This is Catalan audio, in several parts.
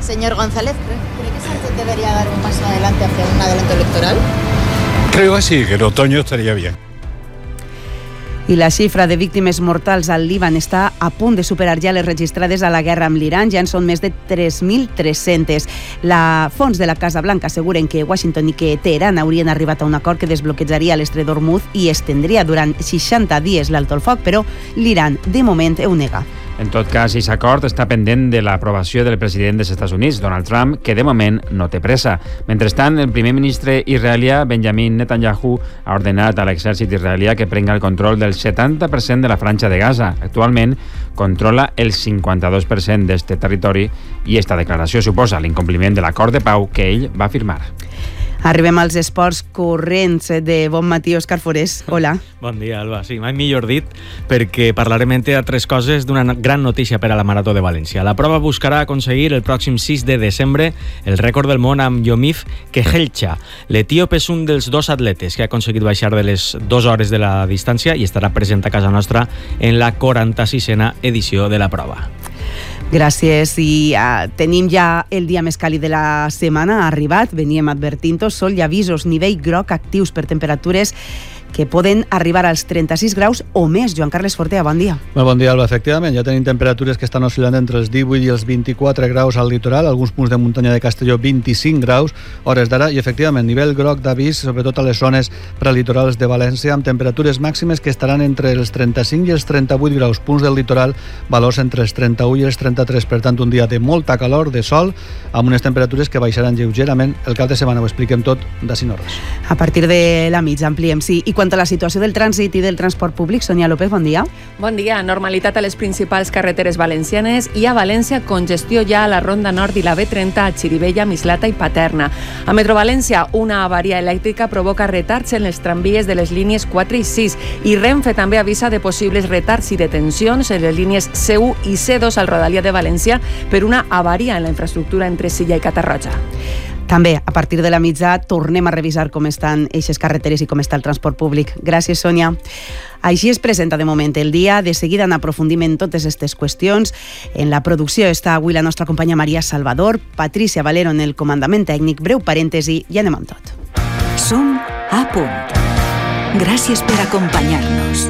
Señor González, ¿cree que Sánchez debería dar un paso adelante hacia un adelanto electoral? Creo que sí, que en otoño estaría bien. I la xifra de víctimes mortals al Líban està a punt de superar ja les registrades a la guerra amb l'Iran. Ja en són més de 3.300. La fonts de la Casa Blanca asseguren que Washington i que Teheran haurien arribat a un acord que desbloquejaria l'estret d'Hormuz i estendria durant 60 dies l'alto el foc, però l'Iran, de moment, ho nega. En tot cas, aquest acord està pendent de l'aprovació del president dels Estats Units, Donald Trump, que de moment no té pressa. Mentrestant, el primer ministre israelià, Benjamin Netanyahu, ha ordenat a l'exèrcit israelià que prenga el control del 70% de la franja de Gaza. Actualment, controla el 52% d'este territori i esta declaració suposa l'incompliment de l'acord de pau que ell va firmar. Arribem als esports corrents de Bon Matí, Òscar Forés. Hola. Bon dia, Alba. Sí, mai millor dit, perquè parlarem, entre altres coses, d'una gran notícia per a la Marató de València. La prova buscarà aconseguir el pròxim 6 de desembre el rècord del món amb Yomif Kehelcha. L'etíop és un dels dos atletes que ha aconseguit baixar de les 2 hores de la distància i estarà present a casa nostra en la 46a edició de la prova. Gràcies. I tenim ja el dia més càlid de la setmana. Ha arribat, veníem advertint-ho, sol i avisos, nivell groc actius per temperatures que poden arribar als 36 graus o més. Joan Carles Fortea, bon dia. Bon dia, Alba. Efectivament, ja tenim temperatures que estan oscil·lant entre els 18 i els 24 graus al litoral, alguns punts de muntanya de Castelló 25 graus, hores d'ara, i efectivament, nivell groc d'avís, sobretot a les zones prelitorals de València, amb temperatures màximes que estaran entre els 35 i els 38 graus, punts del litoral, valors entre els 31 i els 33, per tant, un dia de molta calor, de sol, amb unes temperatures que baixaran lleugerament. El cap de setmana ho expliquem tot d'ací en hores. A partir de la mitja ampliem, sí. I quant a la situació del trànsit i del transport públic, Sonia López, bon dia. Bon dia. Normalitat a les principals carreteres valencianes i a València congestió ja a la Ronda Nord i la B30 a Xirivella, Mislata i Paterna. A Metrovalència, una avaria elèctrica provoca retards en les tramvies de les línies 4 i 6 i Renfe també avisa de possibles retards i detencions en les línies C1 i C2 al Rodalia de València per una avaria en la infraestructura entre Silla i Catarroja. També, a partir de la mitja, tornem a revisar com estan eixes carreteres i com està el transport públic. Gràcies, Sònia. Així es presenta de moment el dia. De seguida n'aprofundim en totes aquestes qüestions. En la producció està avui la nostra companya Maria Salvador, Patricia Valero en el comandament tècnic. Breu parèntesi i anem amb tot. Som a punt. Gràcies per acompanyar-nos.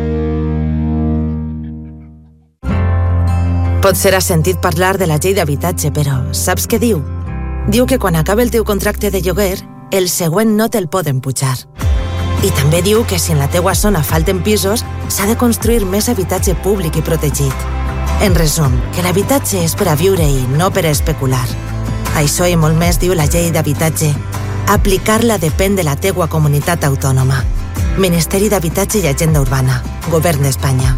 Potser has sentit parlar de la llei d'habitatge, però saps què diu? Diu que quan acabi el teu contracte de lloguer, el següent no te'l poden pujar. I també diu que si en la teua zona falten pisos, s'ha de construir més habitatge públic i protegit. En resum, que l'habitatge és per a viure i no per a especular. Això i molt més diu la llei d'habitatge. Aplicar-la depèn de la teua comunitat autònoma. Ministeri d'Habitatge i Agenda Urbana. Govern d'Espanya.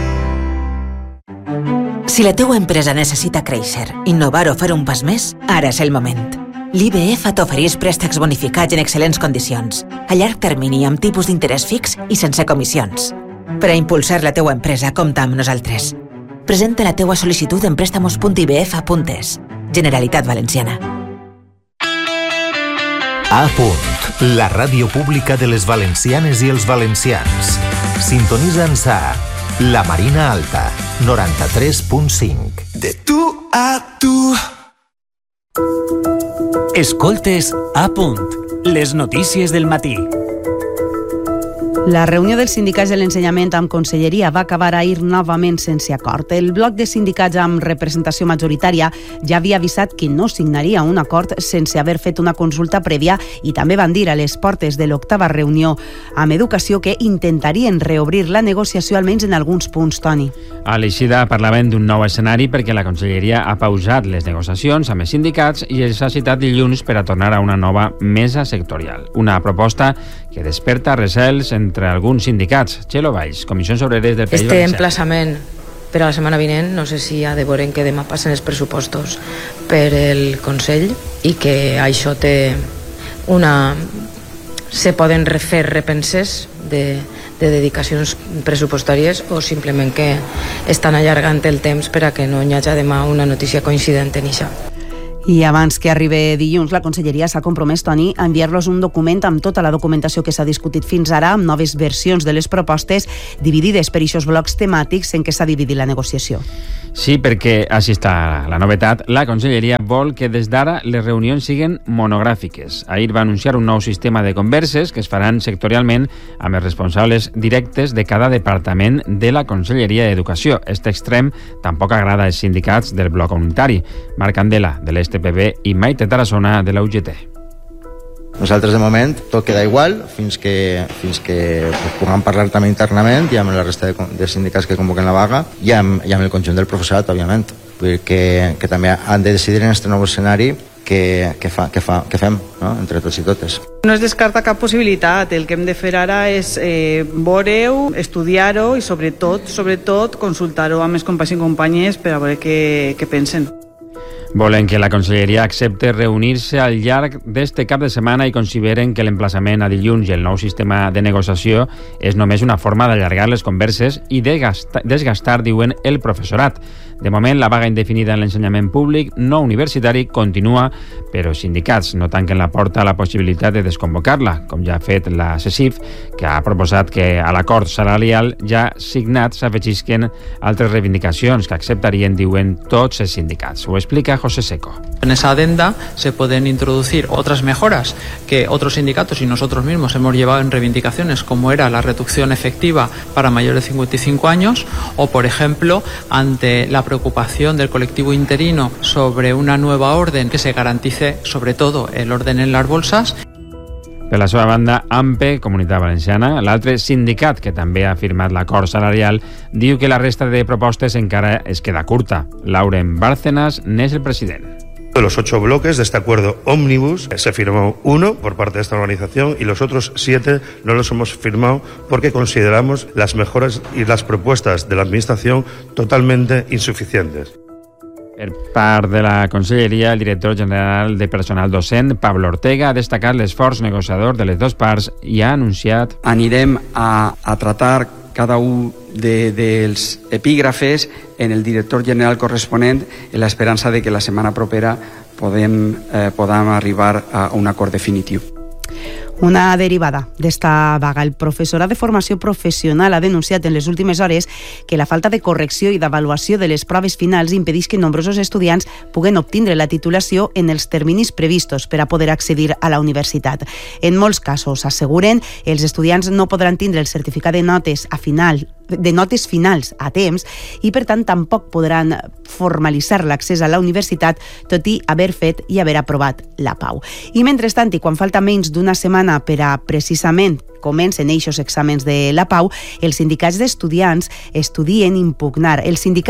Si la teua empresa necessita créixer, innovar o fer un pas més, ara és el moment. L'IBF t'ofereix préstecs bonificats en excel·lents condicions, a llarg termini amb tipus d'interès fix i sense comissions. Per a impulsar la teua empresa, compta amb nosaltres. Presenta la teua sol·licitud en préstamos.ibf.es. Generalitat Valenciana. A punt, la ràdio pública de les valencianes i els valencians. Sintonitza'ns a La Marina Alta, 93.5. De tu a tu. Escoltes A punt, les notícies del matí. La reunió dels sindicats de l'ensenyament amb Conselleria va acabar ahir novament sense acord. El bloc de sindicats amb representació majoritària ja havia avisat que no signaria un acord sense haver fet una consulta prèvia i també van dir a les portes de l'8ª reunió amb Educació que intentarien reobrir la negociació almenys en alguns punts, Toni. A l'eixida parlaven d'un nou escenari perquè la Conselleria ha pausat les negociacions amb els sindicats i els ha citat dilluns per a tornar a una nova mesa sectorial. Una proposta que desperta recels entre alguns sindicats. Txelo Valls, Comissions Obreres del País Valencià. Emplaçament per a la setmana vinent, no sé si ha de veure que demà passen els pressupostos per el Consell i que això té una... se poden refer repenses de dedicacions pressupostàries o simplement que estan allargant el temps per a que no hi hagi demà una notícia coincident en això. I abans que arribi dilluns, la Conselleria s'ha compromès, Toni, a enviar-los un document amb tota la documentació que s'ha discutit fins ara, amb noves versions de les propostes dividides per eixos blocs temàtics en què s'ha dividit la negociació. Sí, perquè així està la novetat. La Conselleria vol que des d'ara les reunions siguin monogràfiques. Ahir va anunciar un nou sistema de converses que es faran sectorialment amb els responsables directes de cada departament de la Conselleria d'Educació. Este extrem tampoc agrada als sindicats del bloc unitari. Marc Candela, de l'STPB, i Maite Tarazona, de la UGT. Nosaltres, de moment, tot queda igual fins que puguem parlar també internament i amb la resta de sindicats que convoquen la vaga i amb el conjunt del professorat, òbviament, perquè també han de decidir en aquest nou escenari què fem, no? Entre tots i totes. No es descarta cap possibilitat. El que hem de fer ara és veure-ho, estudiar-ho i sobretot consultar-ho amb els companys i companyes per a veure què pensen. Volen que la Conselleria accepte reunir-se al llarg d'este cap de setmana i consideren que l'emplaçament a dilluns i el nou sistema de negociació és només una forma d'allargar les converses i desgastar, diuen, el professorat. De moment, la vaga indefinida en l'ensenyament públic no universitari continua, però els sindicats no tanquen la porta a la possibilitat de desconvocar-la, com ja ha fet la CESIF, que ha proposat que a l'acord salarial ja signat s'afegisquen altres reivindicacions que acceptarien, diuen, tots els sindicats. Ho explica José Seco. En esa adenda se pueden introducir otras mejoras que otros sindicatos y nosotros mismos hemos llevado en reivindicaciones, como era la reducción efectiva para mayores de 55 años o, por ejemplo, ante la preocupación del colectivo interino sobre una nueva orden que se garantice sobre todo el orden en las bolsas. Per la seva banda, AMPE, Comunitat Valenciana, l'altre sindicat que també ha firmat l'acord salarial, diu que la resta de propostes encara es queda curta. Lauren Bárcenas n'és el president. De los 8 bloques de este acuerdo ómnibus se firmó 1 por parte de esta organización y los otros 7 no los hemos firmado porque consideramos las mejoras y las propuestas de la Administración totalmente insuficientes. Per part de la Conselleria, el director general de personal docent, Pablo Ortega, ha destacat l'esforç negociador de les dues parts i ha anunciat: anirem a tratar cada un dels epígrafes en el director general corresponent en l'esperança de que la setmana propera podem arribar a un acord definitiu. Una derivada d'esta vaga. El professorat de formació professional ha denunciat en les últimes hores que la falta de correcció i d'avaluació de les proves finals impedeix que nombrosos estudiants puguen obtindre la titulació en els terminis previstos per a poder accedir a la universitat. En molts casos, asseguren, els estudiants no podran tindre el certificat de notes finals a temps i, per tant, tampoc podran formalitzar l'accés a la universitat, tot i haver fet i haver aprovat la PAU. I, mentrestant, i quan falta menys d'una setmana per a, precisament, comencen eixos exàmens de la PAU, els sindicats estudien impugnar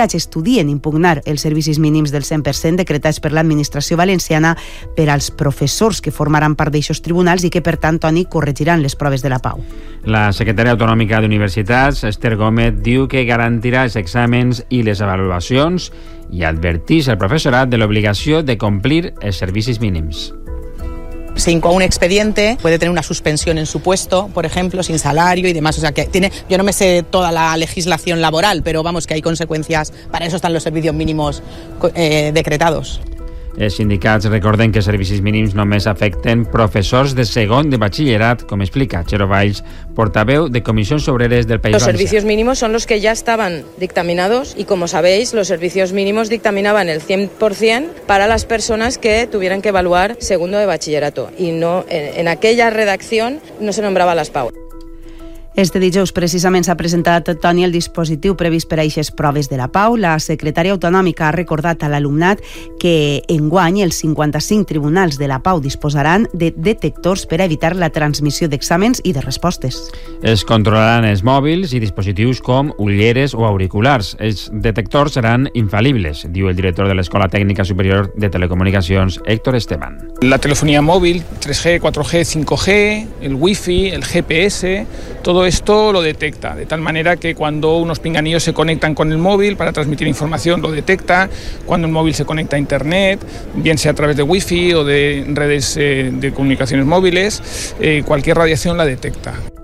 els servicis mínims del 100% decretats per l'administració valenciana per als professors que formaran part d'eixos tribunals i que, per tant, Toni, corregiran les proves de la PAU. La secretària autonòmica d'Universitats, Esther Gómez, diu que garantirà els exàmens i les avaluacions i adverteix al professorat de l'obligació de complir els servicis mínims. Se incoa un expediente, puede tener una suspensión en su puesto, por ejemplo, sin salario y demás. O sea, que yo no me sé toda la legislación laboral, pero vamos, que hay consecuencias. Para eso están los servicios mínimos decretados. Els sindicats recorden que els servicis mínims només afecten professors de segon de batxillerat, com explica Txero Valls, portaveu de Comisiones Obreras del País Valenciano. Los servicios mínimos son los que ya estaban dictaminados y, como sabéis, los servicios mínimos dictaminaban el 100% para las personas que tuvieran que evaluar segundo de bachillerato y no en aquella redacción no se nombraba las PAU. Este dijous precisament s'ha presentat, Toni, el dispositiu previst per a aquestes proves de la PAU. La secretària autonòmica ha recordat a l'alumnat que enguany els 55 tribunals de la PAU disposaran de detectors per a evitar la transmissió d'exàmens i de respostes. Es controlaran els mòbils i dispositius com ulleres o auriculars. Els detectors seran infal·libles, diu el director de l'Escola Tècnica Superior de Telecomunicacions, Héctor Esteban. La telefonía móvil, 3G, 4G, 5G, el Wi-Fi, el GPS, todo esto lo detecta, de tal manera que cuando unos pinganillos se conectan con el móvil para transmitir información, lo detecta. Cuando el móvil se conecta a Internet, bien sea a través de Wi-Fi o de redes de comunicaciones móviles, cualquier radiación la detecta.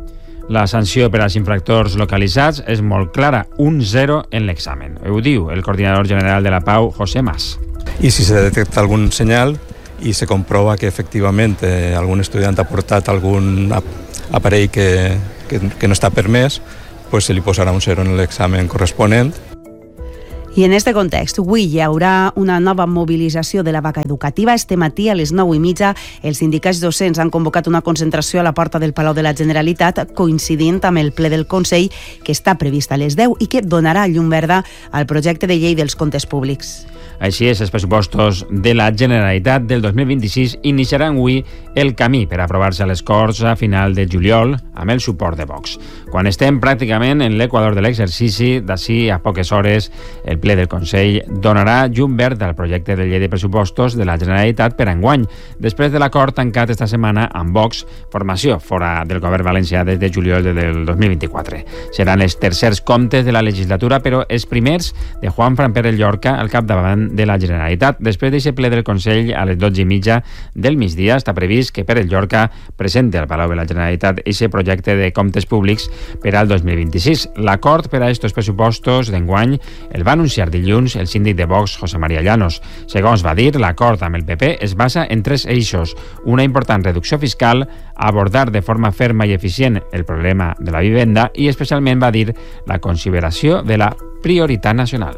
La sanció per als infractors localitzats és molt clara, un 0 en l'examen. Ho diu el coordinador general de la Pau, José Mas. Y si se detecta algún señal y se comprueba que efectivamente algún estudiante ha portat algun aparell que no està permès, pues se li posarà un 0 en l'examen corresponent. I en aquest context, avui hi haurà una nova mobilització de la vaga educativa. Este matí, a les 9:30, els sindicats docents han convocat una concentració a la porta del Palau de la Generalitat, coincidint amb el ple del Consell, que està previst a les 10 i que donarà llum verda al projecte de llei dels comptes públics. Així és, els pressupostos de la Generalitat del 2026 iniciaran avui el camí per aprovar-se a les Corts a final de juliol amb el suport de Vox. Quan estem pràcticament en l'equador de l'exercici, d'ací a poques hores, el ple del Consell donarà llum verd al projecte de llei de pressupostos de la Generalitat per enguany, després de l'acord tancat esta setmana amb Vox, formació fora del govern valencià des de juliol del 2024. Seran els tercers comptes de la legislatura, però els primers de Juanfran Pérez Llorca al capdavant de la Generalitat. Després d'aquest ple del Consell a les 12:30 del migdia està previst que Pérez Llorca presenti al Palau de la Generalitat aquest projecte de comptes públics per al 2026. L'acord per a estos pressupostos d'enguany el va anunciar dilluns el síndic de Vox, José María Llanos. Segons va dir, l'acord amb el PP es basa en 3 eixos: una important reducció fiscal, abordar de forma ferma i eficient el problema de la vivenda i, especialment, va dir, la consideració de la prioritat nacional.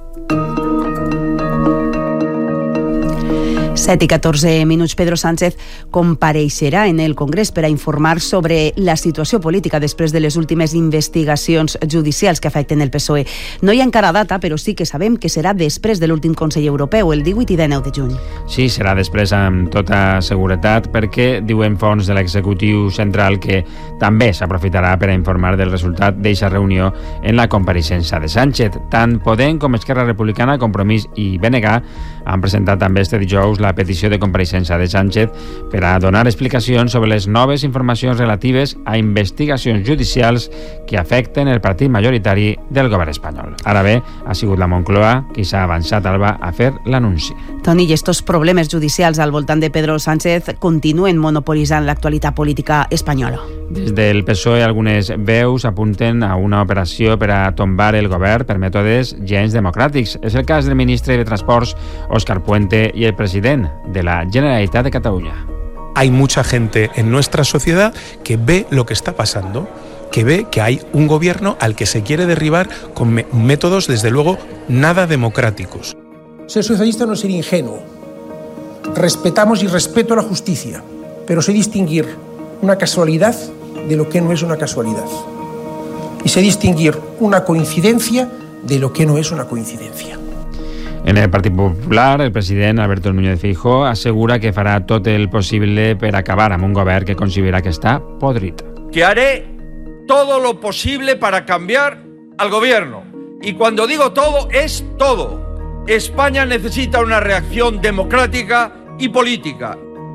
7:14. Pedro Sánchez compareixerà en el Congrés per a informar sobre la situació política després de les últimes investigacions judicials que afecten el PSOE. No hi ha encara data, però sí que sabem que serà després de l'últim Consell Europeu, el 18 i 19 de juny. Sí, serà després amb tota seguretat, perquè diuen fonts de l'executiu central que també s'aprofitarà per a informar del resultat d'eixa reunió en la compareixença de Sánchez. Tant Podem com Esquerra Republicana, Compromís i BNG han presentat també este dijous la petició de compareixença de Sánchez per a donar explicacions sobre les noves informacions relatives a investigacions judicials que afecten el partit majoritari del govern espanyol. Ara bé, ha sigut la Moncloa qui s'ha avançat, Alba, a fer l'anunci. Toni, i estos problemes judicials al voltant de Pedro Sánchez continuen monopolitzant l'actualitat política espanyola. Des del PSOE, algunes veus apunten a una operació per a tombar el govern per mètodes gens democràtics. És el cas del ministre de Transports, Óscar Puente, i el president de la Generalitat de Catalunya. Hay mucha gente en nuestra sociedad que ve lo que está pasando, que ve que hay un gobierno al que se quiere derribar con métodos, desde luego, nada democráticos. Ser socialista no es ser ingenuo. Respetamos y respeto la justicia, pero sé distinguir una casualidad de lo que no es una casualidad. Y sé distinguir una coincidencia de lo que no es una coincidencia. En el Partit Popular, el president Alberto Núñez Feijóo assegura que farà tot el possible per acabar amb un govern que considera que està podrit. Que haré todo lo posible para cambiar al gobierno. Y cuando digo todo, es todo. España necesita una reacción democrática y política.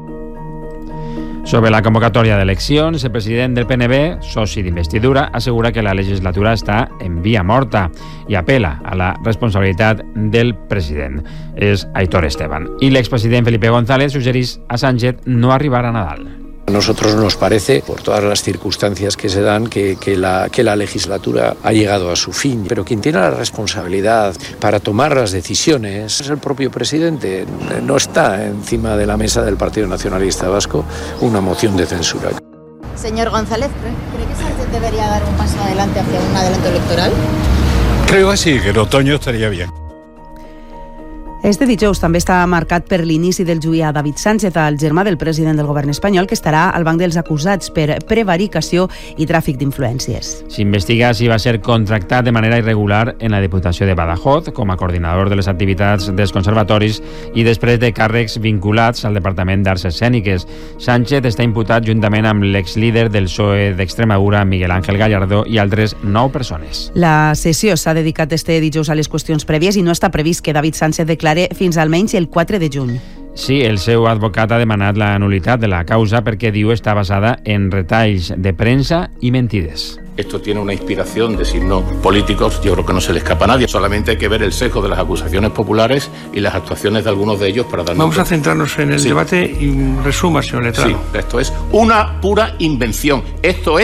Sobre la convocatòria d'eleccions, el president del PNB, soci d'investidura, assegura que la legislatura està en via morta i apela a la responsabilitat del president. És Aitor Esteban. I l'expresident Felipe González suggereix a Sánchez no arribar a Nadal. A nosotros nos parece, por todas las circunstancias que se dan, que la legislatura ha llegado a su fin. Pero quien tiene la responsabilidad para tomar las decisiones es el propio presidente. No está encima de la mesa del Partido Nacionalista Vasco una moción de censura. Señor González, ¿cree que Sánchez debería dar un paso adelante hacia un adelanto electoral? Creo que sí, que el otoño estaría bien. Este dijous també està marcat per l'inici del juí a David Sánchez, el germà del president del govern espanyol, que estarà al banc dels acusats per prevaricació i tràfic d'influències. S'investiga si va ser contractat de manera irregular en la Diputació de Badajoz com a coordinador de les activitats dels conservatoris i després de càrrecs vinculats al Departament d'Arts Escèniques. Sánchez està imputat juntament amb l'exlíder del PSOE d'Extremadura, Miguel Ángel Gallardo, i altres 9 persones. La sessió s'ha dedicat este dijous a les qüestions prèvies i no està previst que David Sánchez declari fins almenys el 4 de juny. Sí, el seu advocat ha demanat la nulitat de la causa perquè diu està basada en retalls de premsa i mentides. Esto tiene una inspiración de signos políticos, yo creo que no se le escapa a nadie. Solamente hay que ver el sesgo de las acusaciones populares y las actuaciones de algunos de ellos para darnos Vamos a centrarnos en el debate y resuma, señor letrado. Sí, esto es una pura invención. Esto es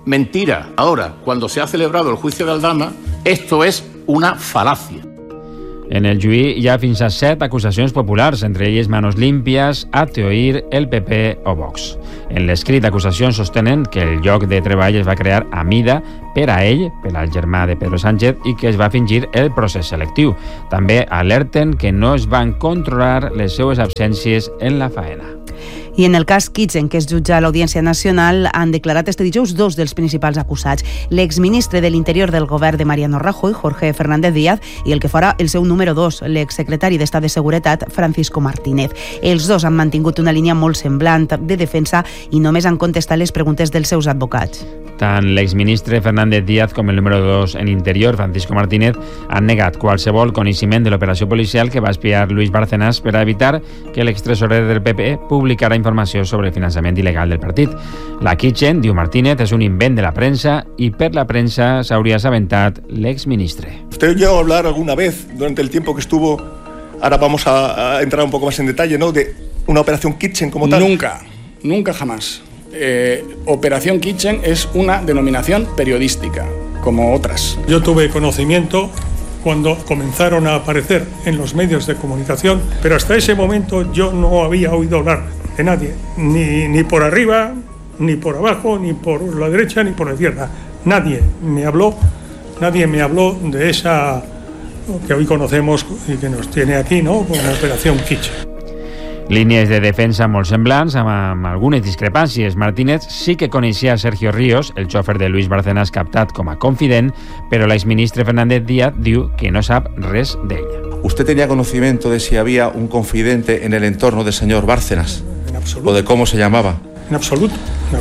Mentira. Ahora, cuando se ha celebrado el juicio de Aldama, esto es una falacia. En el juí hi ha fins a 7 acusacions populars, entre elles Manos Limpias, Hazte Oír, el PP o Vox. En l'escrit d'acusacions sostenen que el lloc de treball es va crear a mida per a ell, per al germà de Pedro Sánchez, i que es va fingir el procés selectiu. També alerten que no es van controlar les seues absències en la faena. I en el cas Kitchen, que es jutja a l'Audiència Nacional, han declarat este dijous 2 dels principals acusats, l'exministre de l'Interior del govern de Mariano Rajoy, Jorge Fernández Díaz, i el que fora el seu número 2, l'exsecretari d'Estat de Seguretat, Francisco Martínez. Els dos han mantingut una línia molt semblant de defensa i només han contestat les preguntes dels seus advocats. Tant l'exministre Fernández Díaz com el número 2 en Interior, Francisco Martínez, han negat qualsevol coneixement de l'operació policial que va espiar Luis Bárcenas per a evitar que l'extresorer del PP publicara informació sobre el finançament il·legal del partit. La Kitchen, diu Martínez, és un invent de la premsa i per la premsa s'hauria assabentat l'exministre. Usted llegó a hablar alguna vez durante el tiempo que estuvo, ahora vamos a entrar un poco más en detalle, ¿no?, de una operación Kitchen como tal. Nunca jamás. Operación Kitchen es una denominación periodística, como otras. Yo tuve conocimiento cuando comenzaron a aparecer en los medios de comunicación, pero hasta ese momento yo no había oído hablar de nadie, ni por arriba, ni por abajo, ni por la derecha, ni por la izquierda. Nadie me habló de esa que hoy conocemos y que nos tiene aquí, ¿no?, como Operación Kitchen. Línies de defensa molt semblants, amb algunes discrepàncies. Martínez sí que coneixia a Sergio Ríos, el xòfer de Luis Bárcenas captat com a confident, però l'exministre Fernández Díaz diu que no sap res d'ell. ¿Usted tenía conocimiento de si había un confidente en el entorno del señor Bárcenas? En absoluto. ¿O de cómo se llamaba? En absoluto.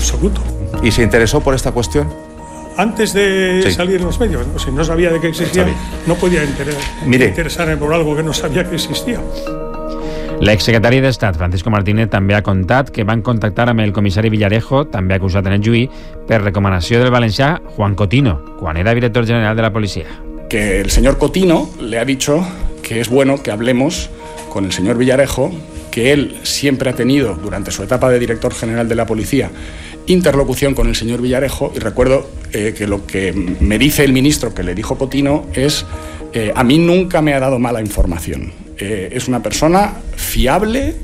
¿Y se interesó por esta cuestión? Antes de salir en los medios, si no sabía de qué existía, no podía interesarme por algo que no sabía que existía. L'exsecretari d'Estat, Francisco Martínez, també ha contat que van contactar amb el comissari Villarejo, també acusat en el juí, per recomanació del valencià Juan Cotino, quan era director general de la policía. Que el señor Cotino le ha dicho que es bueno que hablemos con el señor Villarejo, que él siempre ha tenido, durante su etapa de director general de la policía, interlocución con el señor Villarejo, y recuerdo que lo que me dice el ministro que le dijo Cotino es a mí nunca me ha dado mala información. És una persona fiable.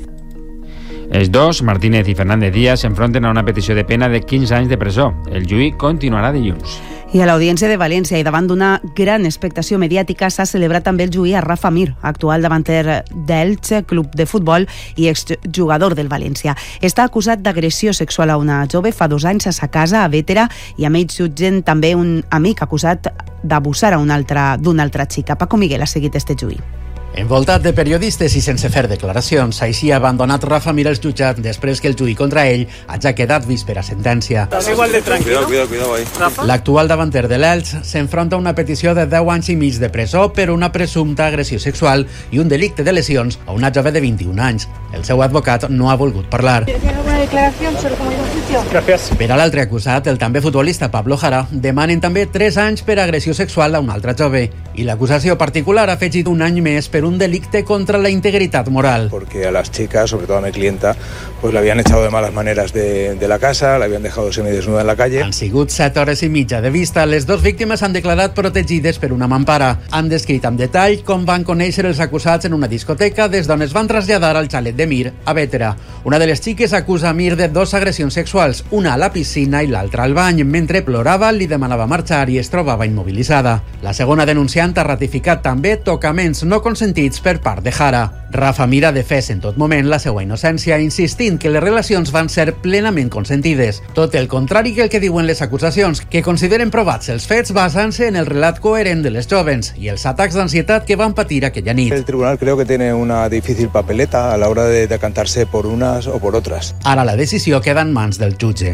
Els dos, Martínez i Fernández Díaz, s'enfronten a una petició de pena de 15 anys de presó. El juí continuarà dilluns. I a l'Audiència de València, i davant d'una gran expectació mediàtica, s'ha celebrat també el juí a Rafa Mir, actual davanter d'Elche, club de futbol i exjugador del València. Està acusat d'agressió sexual a una jove fa 2 anys a sa casa, a Bétera, i amb ells jutgen també un amic acusat d'abusar d'una altra xica. Paco Miguel ha seguit este juí. Envoltat de periodistes i sense fer declaracions, així ha abandonat Rafa Mir els jutjats després que el juí contra ell hagi quedat vist per a sentència. Igual de tranquilo. Cuidado ahí. L'actual davanter de l'Elx s'enfronta a una petició de 10 anys i mig de presó per una presumpta agressió sexual i un delicte de lesions a una jove de 21 anys. El seu advocat no ha volgut parlar. ¿Tiene alguna declaración sobre cómo iba el juicio? Gràcies. Per a l'altre acusat, el també futbolista Pablo Jara, demanen també 3 anys per agressió sexual a una altra jove. I l'acusació particular ha afegit 1 any més per un delicte contra la integridad moral. Porque a las chicas, sobre todo a mi clienta, pues la habían echado de malas maneras de la casa, la habían dejado semidesnuda en la calle. Han sigut 7 hores i mitja de vista. Les 2 víctimes han declarat protegides per una mampara. Han descrit amb detall com van conèixer els acusats en una discoteca des d'on es van traslladar al xalet de Mir, a Bétera. Una de les xiques acusa a Mir de 2 agressions sexuals, una a la piscina i l'altra al bany. Mentre plorava, li demanava marxar i es trobava immobilitzada. La segona denunciant ha ratificat també tocaments no consentits per part de Jara. Rafa Mir ha defès en tot moment la seva innocència, insistint que les relacions van ser plenament consentides. Tot el contrari que el que diuen les acusacions, que consideren provats els fets basant-se en el relat coherent de les jovens i els atacs d'ansietat que van patir aquella nit. El tribunal creo que tiene una difícil papeleta a la hora de decantarse por unas o por otras. Ara la decisió queda en mans del jutge.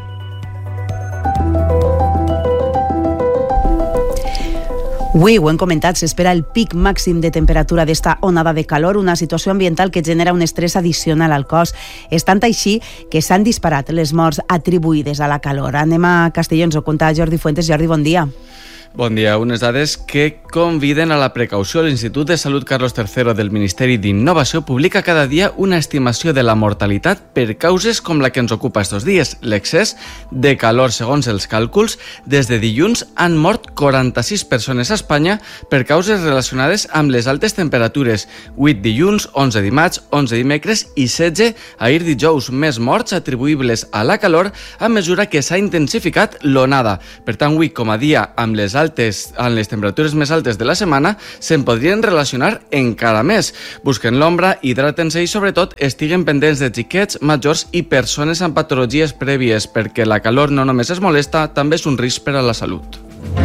Avui, ho hem comentat, s'espera el pic màxim de temperatura d'esta onada de calor, una situació ambiental que genera un estrès addicional al cos. És tant així que s'han disparat les morts atribuïdes a la calor. Anem a Castelló, ens ho conta Jordi Fuentes. Jordi, bon dia. Bon dia. Unes dades que conviden a la precaució. L'Institut de Salut Carlos III del Ministeri d'Innovació publica cada dia una estimació de la mortalitat per causes com la que ens ocupa estos dies, l'excés de calor. Segons els càlculs, des de dilluns han mort 46 persones a Espanya per causes relacionades amb les altes temperatures. 8 dilluns, 11 dimarts, 11 dimecres i 16 ahir dijous. Més morts atribuïbles a la calor a mesura que s'ha intensificat l'onada. Per tant, avui, com a dia amb les temperatures més altes de la setmana, se'n podrien relacionar encara més. Busquen l'ombra, hidraten-se i, sobretot, estiguen pendents de xiquets, majors i persones amb patologies prèvies, perquè la calor no només és molesta, també és un risc per a la salut.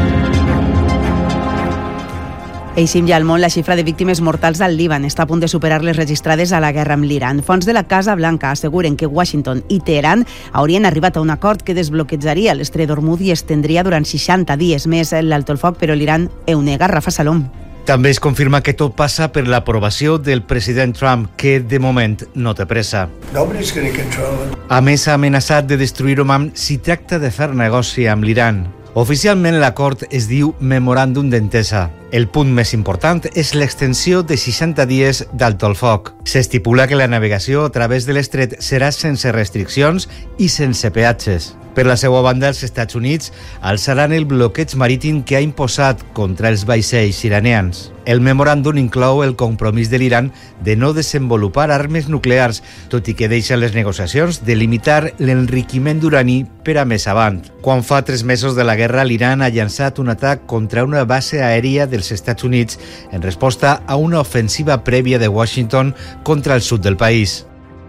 Eixim ja al món, la xifra de víctimes mortals al Líban està a punt de superar les registrades a la guerra amb l'Iran. Fonts de la Casa Blanca asseguren que Washington i Teheran haurien arribat a un acord que desbloquejaria l'estret d'Ormuz i estendria durant 60 dies més l'alto el foc, però l'Iran ho nega. Rafa Salom. També es confirma que tot passa per l'aprovació del president Trump, que de moment no té pressa. A més, ha amenaçat de destruir Oman si tracta de fer negoci amb l'Iran. Oficialment l'acord es diu Memoràndum d'Entesa. El punt més important és l'extensió de 60 dies d'alto el foc. S'estipula que la navegació a través de l'estret serà sense restriccions i sense peatges. Per la seva banda, els Estats Units alçaran el bloqueig marítim que ha imposat contra els vaixells iranians. El memoràndum inclou el compromís de l'Iran de no desenvolupar armes nuclears, tot i que deixa les negociacions de limitar l'enriquiment d'urani per a més avant. Quan fa 3 mesos de la guerra, l'Iran ha llançat un atac contra una base aèria dels Estats Units en resposta a una ofensiva prèvia de Washington contra el sud del país.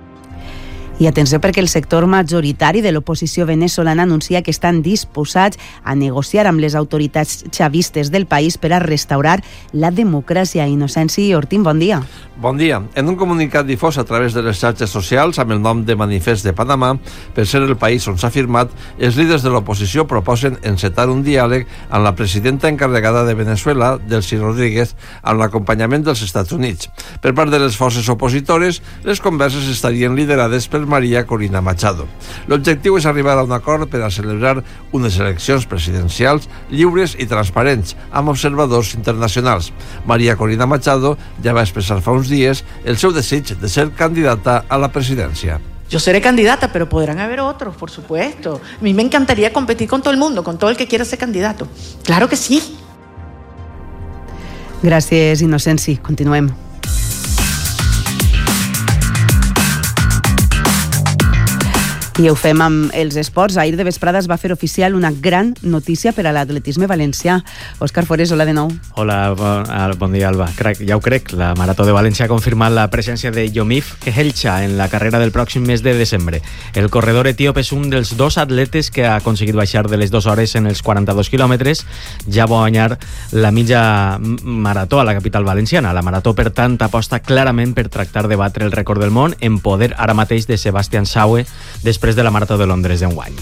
I atenció, perquè el sector majoritari de l'oposició venezolana anuncia que estan disposats a negociar amb les autoritats xavistes del país per a restaurar la democràcia. Inocenci Ortín, bon dia. Bon dia. En un comunicat difós a través de les xarxes socials amb el nom de Manifest de Panamà, per ser el país on s'ha firmat, els líders de l'oposició proposen encetar un diàleg amb la presidenta encarregada de Venezuela, Delcy Rodríguez, amb l'acompanyament dels Estats Units. Per part de les forces opositores, les converses estarien liderades per María Corina Machado. L'objectiu és arribar a un acord per a celebrar unes eleccions presidencials lliures i transparents, amb observadors internacionals. María Corina Machado ja va expressar fa uns días el seu desig de ser candidata a la presidencia. Yo seré candidata, pero podrán haber otros, por supuesto. A mí me encantaría competir con todo el mundo, con todo el que quiera ser candidato. Claro que sí. Gràcies, Inocenci. Continuem. I ho fem amb els esports. Ahir de vesprada es va fer oficial una gran notícia per a l'atletisme valencià. Òscar Forés, hola de nou. Hola, bon dia, Alba. Ja ho crec, la Marató de València ha confirmat la presència de Yomif Kehelcha en la carrera del pròxim mes de desembre. El corredor etíop és un dels 2 atletes que ha aconseguit baixar de les 2 hores en els 42 quilòmetres. Ja va guanyar la mitja marató a la capital valenciana. La Marató, per tant, aposta clarament per tractar de batre el rècord del món en poder ara mateix de Sebastian Saue després de la Marató de Londres d'enguany.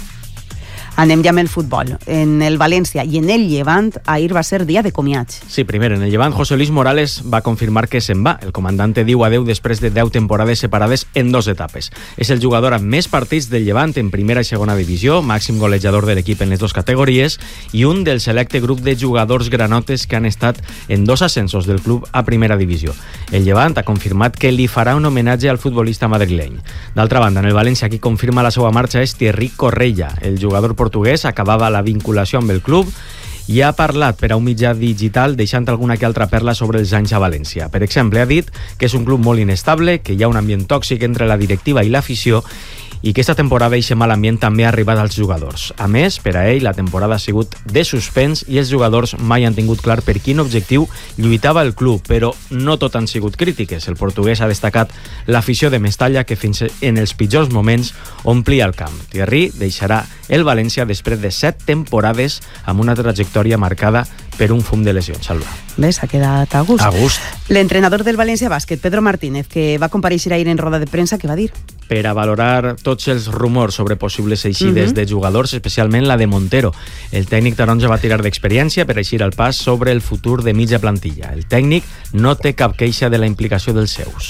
Anem ja amb el futbol. En el València i en el Llevant, ahir va ser dia de comiats. Sí, primer, en el Llevant, José Luis Morales va confirmar que se'n va. El comandante diu adeu després de 10 temporades separades en 2 etapes. És el jugador amb més partits del Llevant en primera i segona divisió, màxim golejador de l'equip en les 2 categories i un del selecte grup de jugadors granotes que han estat en 2 ascensos del club a primera divisió. El Llevant ha confirmat que li farà un homenatge al futbolista madrileny. D'altra banda, en el València, qui confirma la seva marxa és Thierry Correia. El jugador portuguès acabava la vinculació amb el club i ha parlat per a un mitjà digital deixant alguna que altra perla sobre els anys a València. Per exemple, ha dit que és un club molt inestable, que hi ha un ambient tòxic entre la directiva i l'afició i que aquesta temporada aquest mal ambient també ha arribat als jugadors. A més, per a ell, la temporada ha sigut de suspens i els jugadors mai han tingut clar per quin objectiu lluitava el club, però no tot han sigut crítiques. El portuguès ha destacat l'afició de Mestalla, que fins en els pitjors moments omplia el camp. Thierry deixarà el València després de 7 temporades amb una trajectòria marcada per un fum de lesions. Salva. Bé, s'ha quedat a gust. A gust. L'entrenador del València Bàsquet, Pedro Martínez, que va comparèixer ahir en roda de premsa, què va dir? Per a valorar tots els rumors sobre possibles eixides de jugadors, especialment la de Montero. El tècnic taronja va tirar d'experiència per eixir al pas sobre el futur de mitja plantilla. El tècnic no té cap queixa de la implicació dels seus.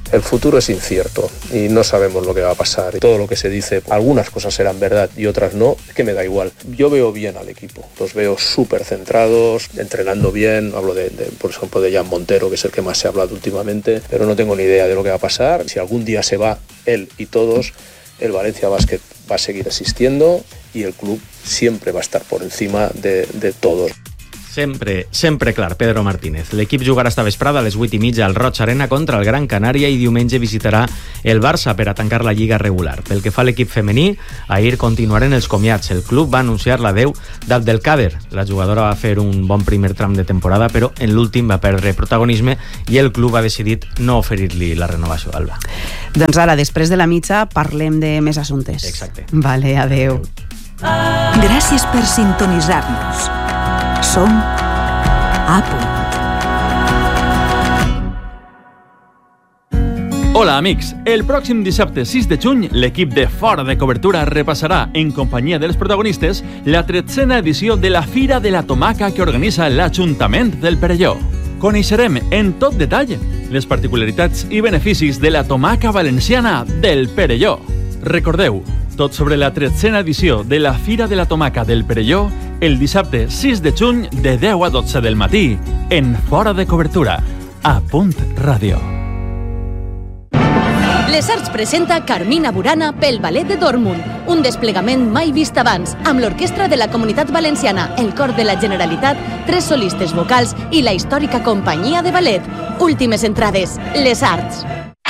El futuro es incierto y no sabemos lo que va a pasar. Todo lo que se dice, algunas cosas serán verdad y otras no, es que me da igual. Yo veo bien al equipo, los veo súper centrados, entrenando bien. Hablo por ejemplo, de Jan Montero, que es el que más se ha hablado últimamente, pero no tengo ni idea de lo que va a pasar. Si algún día se va él y todos, el Valencia Basket va a seguir existiendo y el club siempre va a estar por encima de todos. Sempre clar, Pedro Martínez. L'equip jugarà esta vesprada a les 8:30 al Roig Arena contra el Gran Canària i diumenge visitarà el Barça per a tancar la lliga regular. Pel que fa a l'equip femení, ahir continuaren els comiats. El club va anunciar l'adeu d'Abdelkader. La jugadora va fer un bon primer tram de temporada, però en l'últim va perdre protagonisme i el club ha decidit no oferir-li la renovació, Alba. Doncs ara, després de la mitja, parlem de més assumptes. Exacte. Vale, adeu. Gràcies per sintonitzar-nos. Som a punt. Hola, amics. El pròxim dissabte 6 de juny, l'equip de Fora de Cobertura repassarà, en companyia dels protagonistes, la 13a edició de la Fira de la Tomaca que organitza l'Ajuntament del Perelló. Coneixerem en tot detall les particularitats i beneficis de la tomaca valenciana del Perelló. Recordeu, tot sobre la 13a edició de la Fira de la Tomaca del Perelló el dissabte 6 de juny de 10 a 12 del matí en Fora de Cobertura, a Punt Ràdio. Les Arts presenta Carmina Burana pel Ballet de Dortmund, un desplegament mai vist abans, amb l'Orquestra de la Comunitat Valenciana, el Cor de la Generalitat, 3 solistes vocals i la històrica companyia de ballet. Últimes entrades, Les Arts.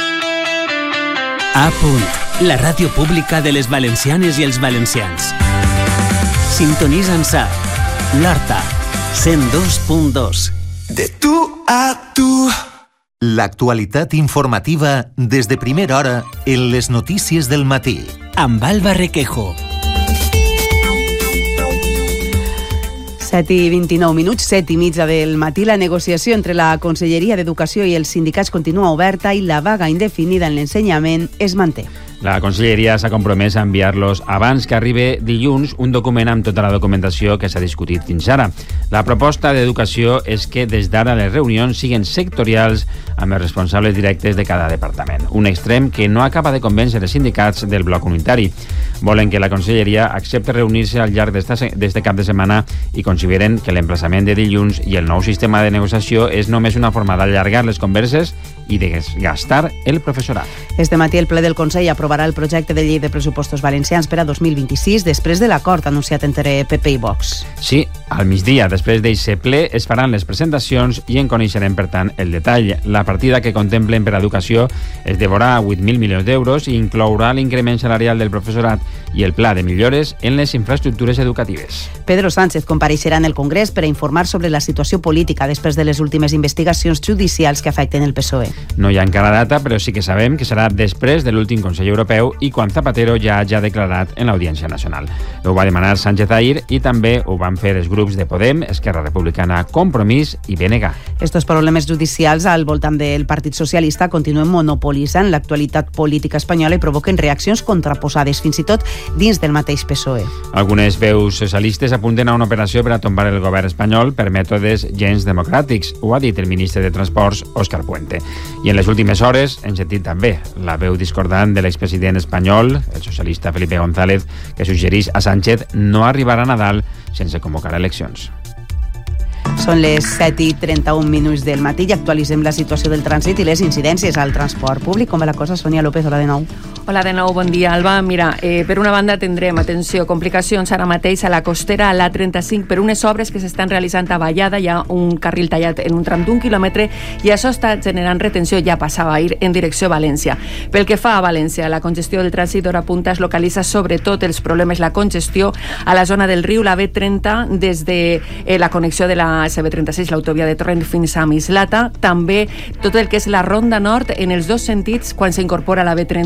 A Punt, la ràdio pública de les valencianes i els valencians. Sintonitza'ns a l'Horta, 102.2. De tu a tu. L'actualitat informativa des de primera hora en les notícies del matí. Amb Alba Requejo. 7:29, 7:30 del matí. La negociació entre la Conselleria d'Educació i els sindicats continua oberta i la vaga indefinida en l'ensenyament es manté. La Conselleria s'ha compromès a enviar-los abans que arribi dilluns un document amb tota la documentació que s'ha discutit fins ara. La proposta d'Educació és que des d'ara les reunions siguin sectorials amb els responsables directes de cada departament. Un extrem que no acaba de convèncer els sindicats del bloc unitari. Volen que la Conselleria accepti reunir-se al llarg d'este cap de setmana i consideren que l'emplaçament de dilluns i el nou sistema de negociació és només una forma d'allargar les converses i de gastar el professorat. Este matí el ple del Consell aprovarà el projecte de llei de pressupostos valencians per a 2026 després de l'acord anunciat entre PP i Vox. Sí, al migdia, després d'eixe ple, es faran les presentacions i en coneixerem, per tant, el detall. La partida que contemplen per a educació es devorà 8.000 milions d'euros i inclourà l'increment salarial del professorat i el pla de millores en les infraestructures educatives. Pedro Sánchez compareixerà en el Congrés per a informar sobre la situació política després de les últimes investigacions judicials que afecten el PSOE. No hi ha encara data, però sí que sabem que serà després de l'últim Consell Europeu i quan Zapatero ja hagi declarat en l'Audiència Nacional. Ho va demanar Sánchez ahir i també ho van fer els grups de Podem, Esquerra Republicana, Compromís i BNG. Estos problemes judicials al voltant del Partit Socialista continuen monopolitzant l'actualitat política espanyola i provoquen reaccions contraposades, fins i tot dins del mateix PSOE. Algunes veus socialistes apunten a una operació per a tombar el govern espanyol per mètodes gens democràtics, ho ha dit el ministre de Transports, Óscar Puente. I en les últimes hores hem sentit també la veu discordant de l'expresident espanyol, el socialista Felipe González, que suggereix a Sánchez no arribar a Nadal sense convocar eleccions. Són les 7:31 del matí i actualitzem la situació del trànsit i les incidències al transport públic. Com va la cosa? Sònia López, hola de nou. Hola de nou, bon dia, Alba. Mira, per una banda tindrem, atenció, complicacions ara mateix a la costera, a l'A35, per unes obres que s'estan realitzant a Vallada. Hi ha un carril tallat en un tram d'1 quilòmetre i això està generant retenció, ja passava a ir en direcció a València. Pel que fa a València, la congestió del trànsit d'hora punta es localitza sobretot els problemes, la congestió a la zona del riu, la B30, des de la connexió de la SB36, l'autovia de Torrent fins a Mislata, també tot el que és la Ronda Nord en els dos sentits quan s'incorpora la B30 en la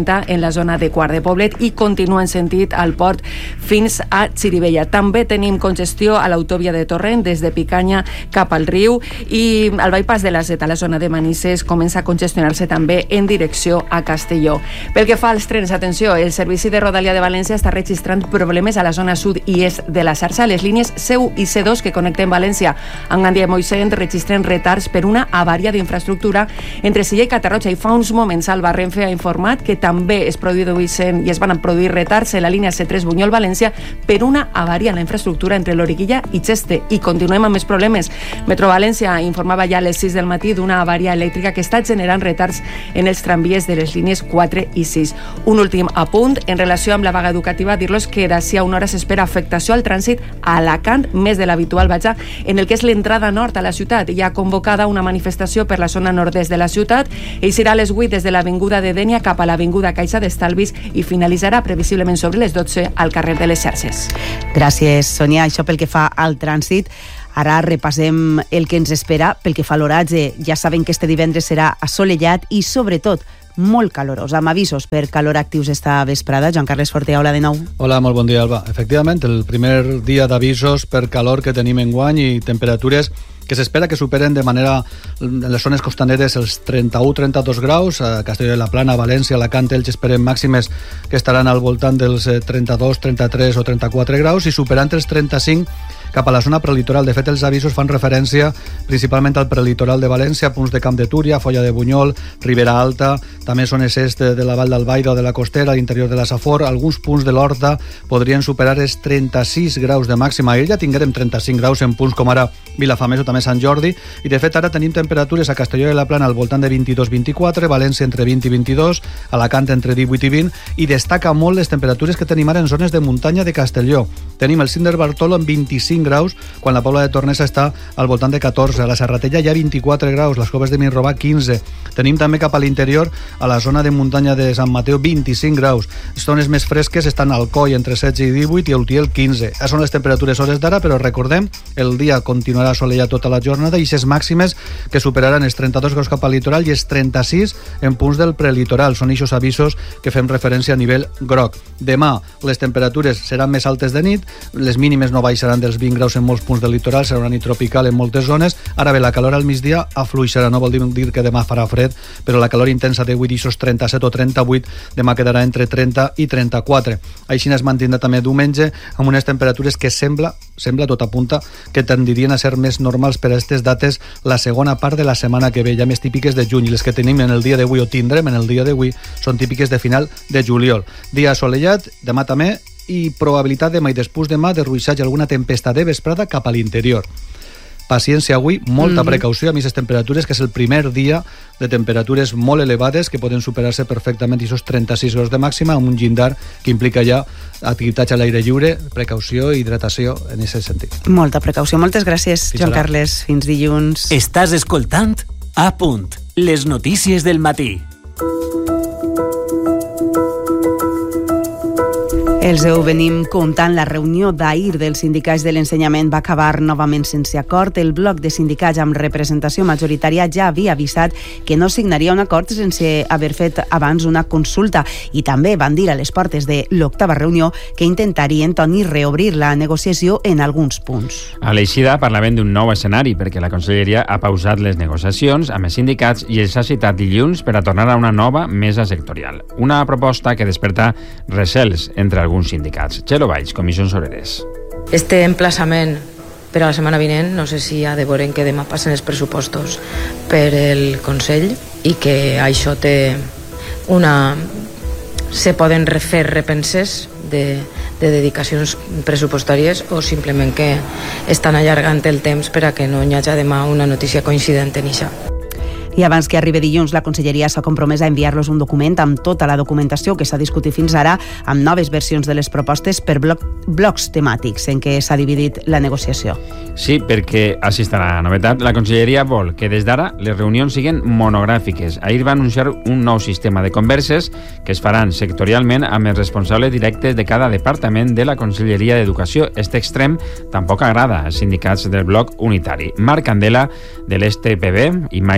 la zona de Quart de Poblet i continua en sentit al port fins a Xirivella. També tenim congestió a l'autovia de Torrent des de Picanya cap al riu i al bypass de la Z, a la zona de Manises, comença a congestionar-se també en direcció a Castelló. Pel que fa als trens, atenció, el servici de Rodalia de València està registrant problemes a la zona sud i est de la xarxa. Les línies C1 i C2 que connecten València amb Gandia i Moixent registren retards per una avària d'infraestructura entre Silla i Catarroja, i fa uns moments Alba Renfe ha informat que també es produeixen i es van produir retards en la línia C3 Bunyol-València per una avària en la infraestructura entre l'Origuilla i Xeste. I continuem amb més problemes. Metro València informava ja a les 6 del matí d'una avària elèctrica que està generant retards en els tramvies de les línies 4 i 6. Un últim apunt en relació amb la vaga educativa, dir-los que d'ací a una hora s'espera afectació al trànsit a Alacant, més de l'habitual, en el que és l'entrada nord a la ciutat. Hi ha convocada una manifestació per la zona nord-est de la ciutat i serà a les 8 des de l'avinguda de Dénia cap a l'avinguda Caixa d'Estalvis i finalitzarà previsiblement sobre les 12 al carrer de les Xarxes. Gràcies, Sònia. Això pel que fa al trànsit. Ara repassem el que ens espera pel que fa a l'oratge. Ja saben que este divendres serà assolellat i, sobretot, molt calorós, amb avisos per calor actius esta vesprada. Joan Carles Fortea, hola de nou. Hola, molt bon dia, Alba. Efectivament, el primer dia d'avisos per calor que tenim enguany i temperatures que s'espera que superen de manera en les zones costaneres els 31-32 graus, a Castelló de la Plana, València, Alacant, Elx esperem màximes que estaran al voltant dels 32, 33 o 34 graus i superant els 35 cap a la zona prelitoral. De fet, els avisos fan referència principalment al prelitoral de València, punts de Camp de Túria, Foia de Bunyol, Ribera Alta, també zones est de la Vall d'Albaida o de la Costera, a l'interior de la Safor. Alguns punts de l'Horta podrien superar els 36 graus de màxima. Ahir ja tinguérem 35 graus en punts com ara Vilafamés o també Sant Jordi, i de fet ara tenim temperatures a Castelló de la Plana al voltant de 22-24, València entre 20 i 22, Alacant entre 18 i 20, i destaca molt les temperatures que tenim ara en zones de muntanya de Castelló. Tenim el Cim del Bartolo amb 25 graus, quan la Pobla de Tornesa està al voltant de 14, a la Serratella hi ha 24 graus, les Coves de Vinrobà 15, tenim també cap a l'interior, a la zona de muntanya de Sant Mateu 25 graus, zones més fresques estan al Coi entre 16 i 18 i a Utiel 15. Són les temperatures hores d'ara, però recordem, el dia continuarà assolellat tota la jornada i ses màximes que superaran els 32 graus cap al litoral i els 36 en punts del prelitoral. Són eixos avisos que fem referència a nivell groc. Demà les temperatures seran més altes de nit, les mínimes no baixaran dels 20 graus en molts punts del litoral, serà una nit tropical en moltes zones. Ara bé, la calor al migdia afluixarà, no vol dir que demà farà fred, però la calor intensa d'avui d'ixos 37 o 38, demà quedarà entre 30 i 34. Així es mantindrà també diumenge amb unes temperatures que sembla tot apunta que tendirien a ser més normals per a aquestes dates la segona part de la setmana que ve, ja més típiques de juny, i les que tenim en el dia d'avui o tindrem en el dia d'avui són típiques de final de juliol. Dia assolellat, demà també, i probabilitat demà i després demà de ruixats i alguna tempesta de vesprada cap a l'interior. Paciència avui, molta precaució amb aquestes temperatures, que és el primer dia de temperatures molt elevades que poden superar-se perfectament i aquests 36 graus de màxima amb un llindar que implica ja activitats a l'aire lliure, precaució i hidratació en aquest sentit. Molta precaució. Moltes gràcies, Joan Carles. Fins dilluns. Estàs escoltant A Punt, les notícies del matí. Els ho venim comptant. La reunió d'ahir dels sindicats de l'ensenyament va acabar novament sense acord. El bloc de sindicats amb representació majoritària ja havia avisat que no signaria un acord sense haver fet abans una consulta, i també van dir a les portes de l'octava reunió que intentarien tornar a reobrir la negociació en alguns punts. A l'eixida parlaven d'un nou escenari perquè la Conselleria ha pausat les negociacions amb els sindicats i els ha citat dilluns per a tornar a una nova mesa sectorial. Una proposta que desperta recels entre alguns sindicats. Txelo Valls, Comissions Obreres. Este emplaçament per a la setmana vinent, no sé si ha de veure que demà passen els pressupostos per el Consell i que això té una... se poden fer repenses de dedicacions pressupostàries o simplement que estan allargant el temps per a que no hi hagi demà una notícia coincident en això. I abans que arribi dilluns, la Conselleria s'ha compromès a enviar-los un document amb tota la documentació que s'ha discutit fins ara, amb noves versions de les propostes per blocs temàtics en què s'ha dividit la negociació. Sí, perquè, així està la novetat, la Conselleria vol que des d'ara les reunions siguin monogràfiques. Ahir va anunciar un nou sistema de converses que es faran sectorialment amb els responsables directes de cada departament de la Conselleria d'Educació. Este extrem tampoc agrada als sindicats del bloc unitari. Marc Candela, de l'STPB, i Maite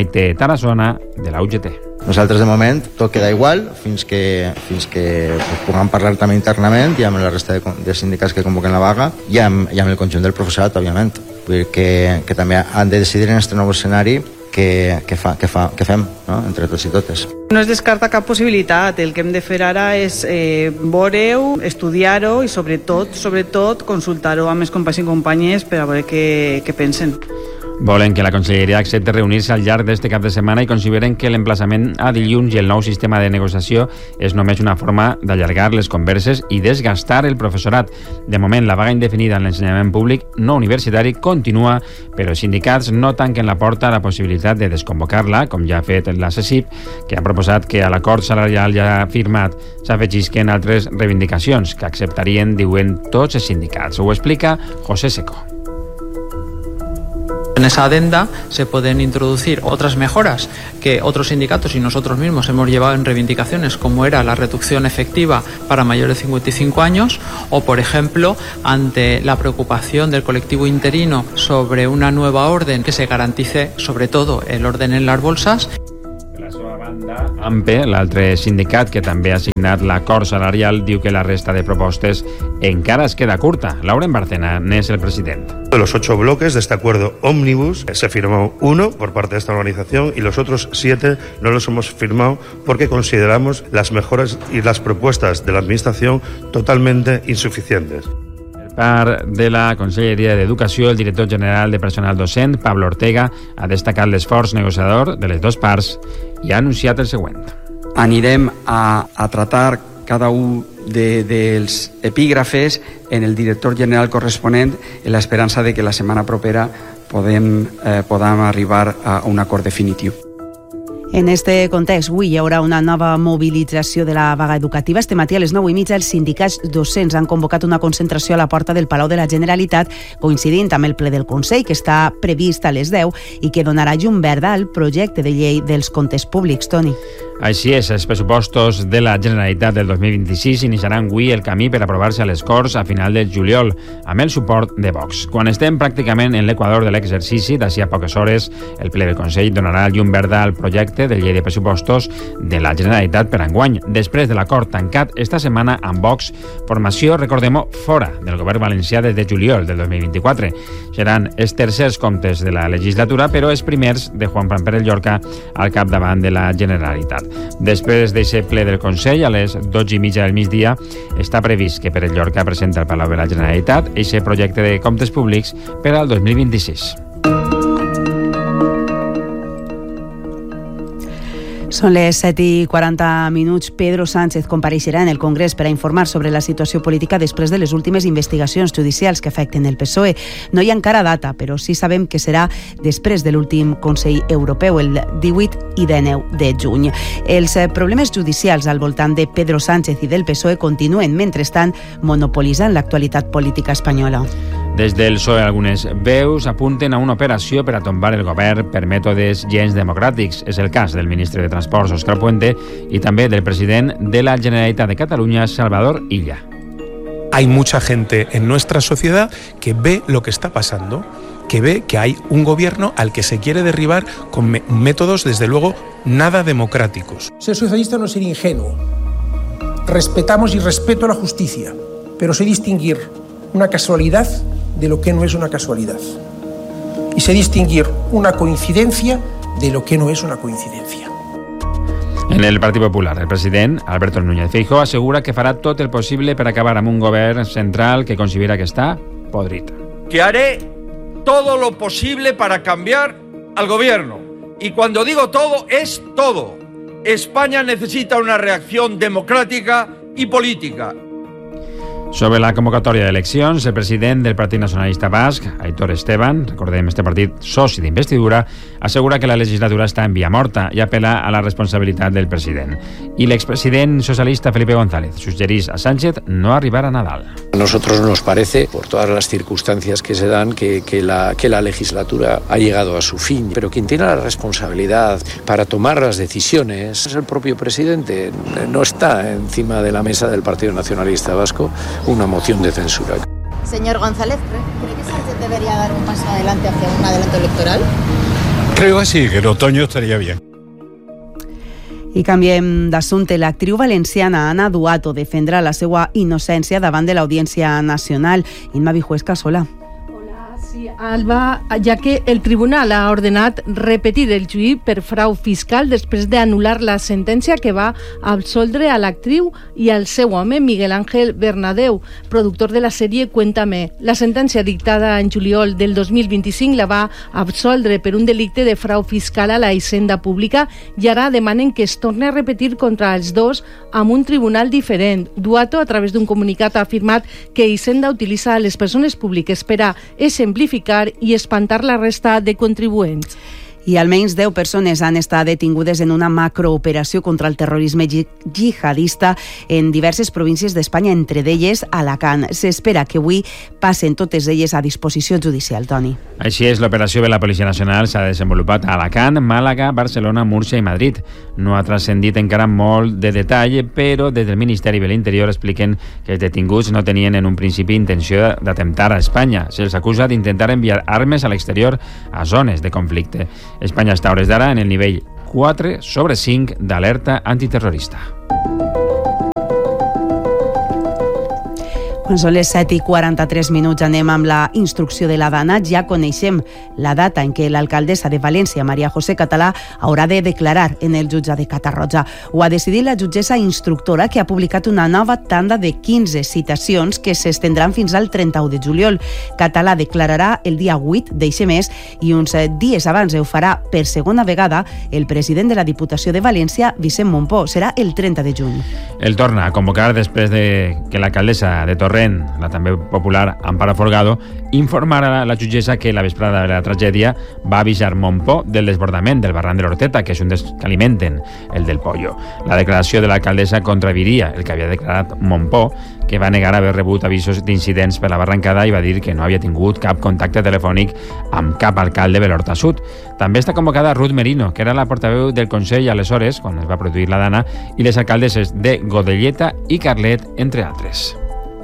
Tarazona de la UGT. Nosaltres, de moment, tot queda igual fins que puguem parlar també internament i amb la resta de sindicats que convoquen la vaga i amb el conjunt del professorat, òbviament. Vull dir que també han de decidir en aquest nou escenari què fem, no? Entre tots i totes. No es descarta cap possibilitat. El que hem de fer ara és veure-ho, estudiar-ho i sobretot consultar-ho amb els companys i companyes per a veure què pensen. Volen que la Conselleria accepti reunir-se al llarg d'este cap de setmana i consideren que l'emplaçament a dilluns i el nou sistema de negociació és només una forma d'allargar les converses i desgastar el professorat. De moment, la vaga indefinida en l'ensenyament públic no universitari continua, però els sindicats no tanquen la porta a la possibilitat de desconvocar-la, com ja ha fet la CECIP, que ha proposat que a l'acord salarial ja firmat s'afegisquen altres reivindicacions que acceptarien, diuen tots els sindicats. Ho explica José Seco. En esa adenda se pueden introducir otras mejoras que otros sindicatos y nosotros mismos hemos llevado en reivindicaciones, como era la reducción efectiva para mayores de 55 años o, por ejemplo, ante la preocupación del colectivo interino sobre una nueva orden que se garantice, sobre todo, el orden en las bolsas. AMPE, l'altre sindicat que també ha signat l'acord salarial, diu que la resta de propostes encara es queda curta. Lauren Barcena n'és el president. De los 8 bloques de este acuerdo ómnibus se firmó 1 por parte de esta organización y los otros 7 no los hemos firmado porque consideramos las mejoras y las propuestas de la administración totalmente insuficientes. Per de la Conselleria d'Educació, el director general de personal docent, Pablo Ortega, ha destacat l'esforç negociador de les dues parts i ha anunciat el següent. Anirem a tratar cada un dels epígrafes en el director general corresponent en l'esperança de que la setmana propera podem arribar a un acord definitiu. En este context, avui hi haurà una nova mobilització de la vaga educativa. Este matí a les 9:30 els sindicats docents han convocat una concentració a la porta del Palau de la Generalitat, coincidint amb el ple del Consell, que està previst a les 10 i que donarà llum verda al projecte de llei dels comptes públics. Toni. Així és, els pressupostos de la Generalitat del 2026 iniciaran avui el camí per aprovar-se a les Corts a final de juliol, amb el suport de Vox. Quan estem pràcticament en l'equador de l'exercici, d'ací a poques hores, el ple del Consell donarà llum verda al projecte de llei de pressupostos de la Generalitat per enguany, després de l'acord tancat esta setmana amb Vox, formació, recordem-ho, fora del govern valencià des de juliol del 2024. Seran els tercers comptes de la legislatura, però els primers de Juan Fran Pérez Llorca al capdavant de la Generalitat. Després d'aquest ple del Consell, a les 12:30 del migdia, està previst que Pérez Llorca presenta al Palau de la Generalitat aquest projecte de comptes públics per al 2026. Són les 7:40. Pedro Sánchez compareixerà en el Congrés per a informar sobre la situació política després de les últimes investigacions judicials que afecten el PSOE. No hi ha encara data, però sí sabem que serà després de l'últim Consell Europeu, el 18 i 19 de juny. Els problemes judicials al voltant de Pedro Sánchez i del PSOE continuen, mentrestant, monopolitzant l'actualitat política espanyola. Des del PSOE, algunes veus apunten a una operació per a tombar el govern per mètodes gens democràtics. És el cas del ministre de Transports, Óscar Puente, y también del presidente de la Generalitat de Cataluña, Salvador Illa. Hay mucha gente en nuestra sociedad que ve lo que está pasando, que ve que hay un gobierno al que se quiere derribar con métodos, desde luego, nada democráticos. Ser socialista no es ser ingenuo. Respetamos y respeto la justicia, pero sé distinguir una casualidad de lo que no es una casualidad. Y sé distinguir una coincidencia de lo que no es una coincidencia. En el Partit Popular, el president, Alberto Núñez Feijóo, assegura que farà tot el possible per acabar amb un govern central que considera que està podrit. Que haré todo lo posible para cambiar al gobierno. Y cuando digo todo, es todo. España necesita una reacción democrática y política. Sobre la convocatòria d'eleccions, el president del Partit Nacionalista Basc, Aitor Esteban, recordem este partit soci d'investidura, assegura que la legislatura està en via morta i apela a la responsabilitat del president. I l'expresident socialista Felipe González suggerís a Sánchez no arribar a Nadal. A nosotros nos parece, por todas las circunstancias que se dan, que la legislatura ha llegado a su fin, pero quien tiene la responsabilidad para tomar las decisiones es el propio presidente. No está encima de la mesa del Partido Nacionalista Vasco una moción de censura. Señor González, ¿cree que Sánchez debería dar un paso adelante hacia un adelanto electoral? Creo que sí, que el otoño estaría bien. I canviem d'assumpte. L'actriu valenciana Ana Duato defendrà la seva innocència davant de l'Audiència Nacional. Inma Vijuesca, sola. Sí, Alba, ja que el tribunal ha ordenat repetir el juí per frau fiscal després d'anul·lar la sentència que va absoldre a l'actriu i al seu home, Miguel Ángel Bernadeu, productor de la sèrie Cuéntame. La sentència dictada en juliol del 2025 la va absoldre per un delicte de frau fiscal a la hisenda pública i ara demanen que es torni a repetir contra els dos amb un tribunal diferent. Duato, a través d'un comunicat, ha afirmat que Hisenda utilitza les persones públiques per a exemplificar i espantar la resta de contribuents. I almenys 10 persones han estat detingudes en una macrooperació contra el terrorisme jihadista en diverses províncies d'Espanya, entre d'elles Alacant. S'espera que avui passen totes elles a disposició judicial, Toni. Així és, l'operació de la Policia Nacional s'ha desenvolupat a Alacant, Màlaga, Barcelona, Múrcia i Madrid. No ha transcendit encara molt de detall, però des del Ministeri de l'Interior expliquen que els detinguts no tenien en un principi intenció d'atemptar a Espanya. Se'ls acusa d'intentar enviar armes a l'exterior a zones de conflicte. Espanya està a hores d'ara en el nivell 4/5 d'alerta antiterrorista. Quan són les 7:43, anem amb la instrucció de la Dana. Ja coneixem la data en què l'alcaldessa de València, Maria José Català, haurà de declarar en el jutge de Catarroja. Ho ha decidit la jutgessa instructora, que ha publicat una nova tanda de 15 citacions que s'estendran fins al 31 de juliol. Català declararà el dia 8 d'eixe mes i uns dies abans ho farà per segona vegada el president de la Diputació de València, Vicent Mompó. Serà el 30 de juny. El torna a convocar després de que l'alcaldessa de Torrent, la també popular Amparo Folgado, informarà a la jutgessa que la vesprada de la tragèdia va avisar Mompó del desbordament del barranc de l'Horteta, que és un dels que alimenten, el del pollo. La declaració de l'alcaldessa contraviria el que havia declarat Mompó, que va negar haver rebut avisos d'incidents per la barrancada i va dir que no havia tingut cap contacte telefònic amb cap alcalde de l'Horta Sud. També està convocada Ruth Merino, que era la portaveu del Consell aleshores, quan es va produir la Dana, i les alcaldesses de Godelleta i Carlet, entre altres.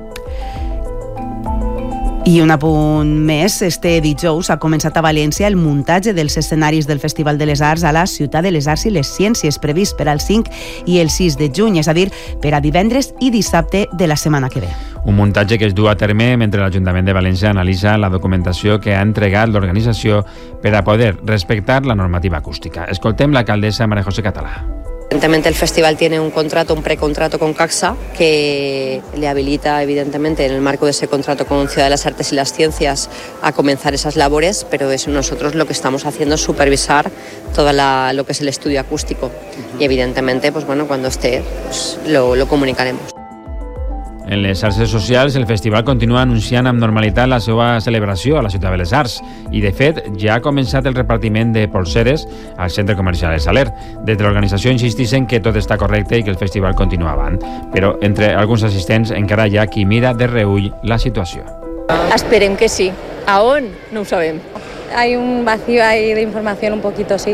I un apunt més, este dijous ha començat a València el muntatge dels escenaris del Festival de les Arts a la Ciutat de les Arts i les Ciències, previst per al 5 i el 6 de juny, és a dir, per a divendres i dissabte de la setmana que ve. Un muntatge que es du a terme mentre l'Ajuntament de València analitza la documentació que ha entregat l'organització per a poder respectar la normativa acústica. Escoltem l'alcaldessa María José Català. Evidentemente el festival tiene un precontrato con CACSA que le habilita evidentemente en el marco de ese contrato con Ciudad de las Artes y las Ciencias a comenzar esas labores, pero eso nosotros lo que estamos haciendo es supervisar todo lo que es el estudio acústico y evidentemente pues bueno, cuando esté pues, lo comunicaremos. En les xarxes socials, el festival continua anunciant amb normalitat la seva celebració a la Ciutat de les Arts i, de fet, ja ha començat el repartiment de polseres al centre comercial de Saler. Des de l'organització insisteixen que tot està correcte i que el festival continua avant, però entre alguns assistents encara hi ha qui mira de reüll la situació. Esperem que sí. ¿A on? No ho sabem. Hay un vacío ahí de información un poquito, sí.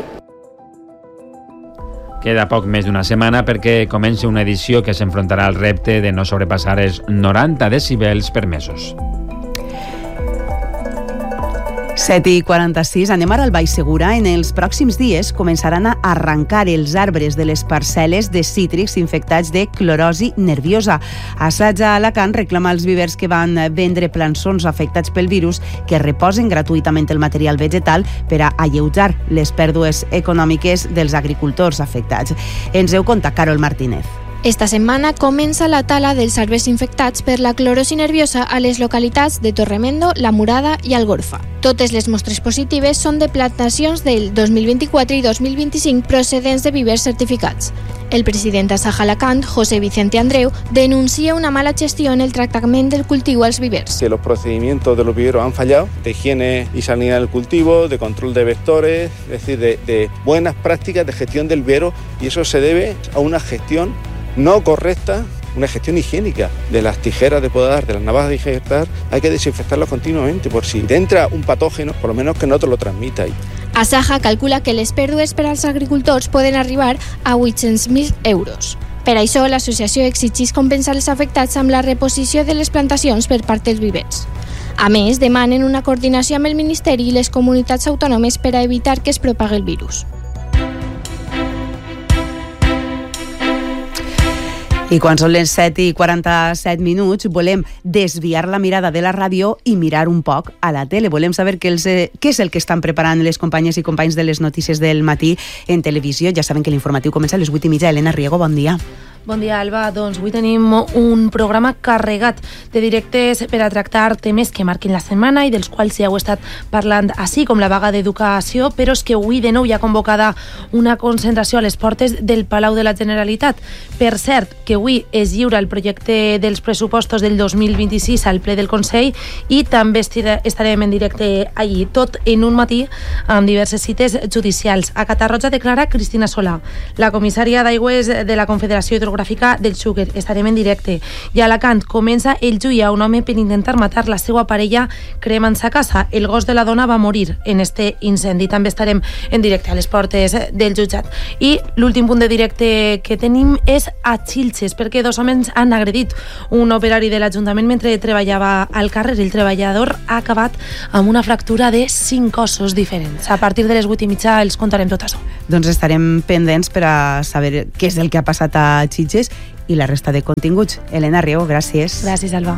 Queda poc més d'una setmana perquè comença una edició que s'enfrontarà al repte de no sobrepassar els 90 decibels permesos. 7:46, anem ara al Baix Segura. En els pròxims dies començaran a arrencar els arbres de les parcel·les de cítrics infectats de clorosi nerviosa. Assaig a Alacant reclama als vivers que van vendre plançons afectats pel virus que reposen gratuïtament el material vegetal per a alleujar les pèrdues econòmiques dels agricultors afectats. Ens ho conta Carol Martínez. Esta setmana comença la tala dels arbres infectats per la clorosi nerviosa a les localitats de Torremendo, La Murada i Algorfa. Totes les mostres positives són de plantacions del 2024 i 2025 procedents de vivers certificats. El president d'Asaja Alacant, José Vicente Andreu, denuncia una mala gestió en el tractament del cultiu als vivers. Que los procedimientos de los viveros han fallado, de higiene y sanidad del cultivo, de control de vectores, es decir, de buenas prácticas de gestión del vivero, y eso se debe a una gestión no correcta, una gestión higiénica de las tijeras de podar, de las navajas de injertar. Hay que desinfectarlas continuamente por si te entra un patógeno, por lo menos que no te lo transmita ahí. Asaja calcula que les pèrdues per als agricultors poden arribar a 800.000 euros. Per això, l'associació exigeix compensar els afectats amb la reposició de les plantacions per part dels vivers. A més, demanen una coordinació amb el Ministeri i les comunitats autònomes per a evitar que es propague el virus. I quan són les 7:47, volem desviar la mirada de la ràdio i mirar un poc a la tele. Volem saber què és el que estan preparant les companyes i companys de les notícies del matí en televisió. Ja saben que l'informatiu comença a les 8:30. Elena Riego, bon dia. Bon dia, Alba. Doncs avui tenim un programa carregat de directes per a tractar temes que marquin la setmana i dels quals ja heu estat parlant així, com la vaga d'educació, però és que avui de nou hi ha convocada una concentració a les portes del Palau de la Generalitat. Per cert, que avui es lliura el projecte dels pressupostos del 2026 al ple del Consell i també estarem en directe allí, tot en un matí amb diverses cites judicials. A Catarroja declara Cristina Solà, la comissària d'aigües de la Confederació Hidrogràfica del Xúquer. Estarem en directe. I a Alacant comença el juí a un home per intentar matar la seva parella cremant sa casa. El gos de la dona va morir en este incendi. També estarem en directe a les portes del jutjat. I l'últim punt de directe que tenim és a Xilxes, perquè dos homes han agredit un operari de l'Ajuntament mentre treballava al carrer. El treballador ha acabat amb una fractura de 5 ossos diferents. A partir de les 8:30 els contarem tot això. Doncs estarem pendents per a saber què és el que ha passat a Xilxes i la resta de continguts. Elena Riego, gràcies. Gràcies, Alba.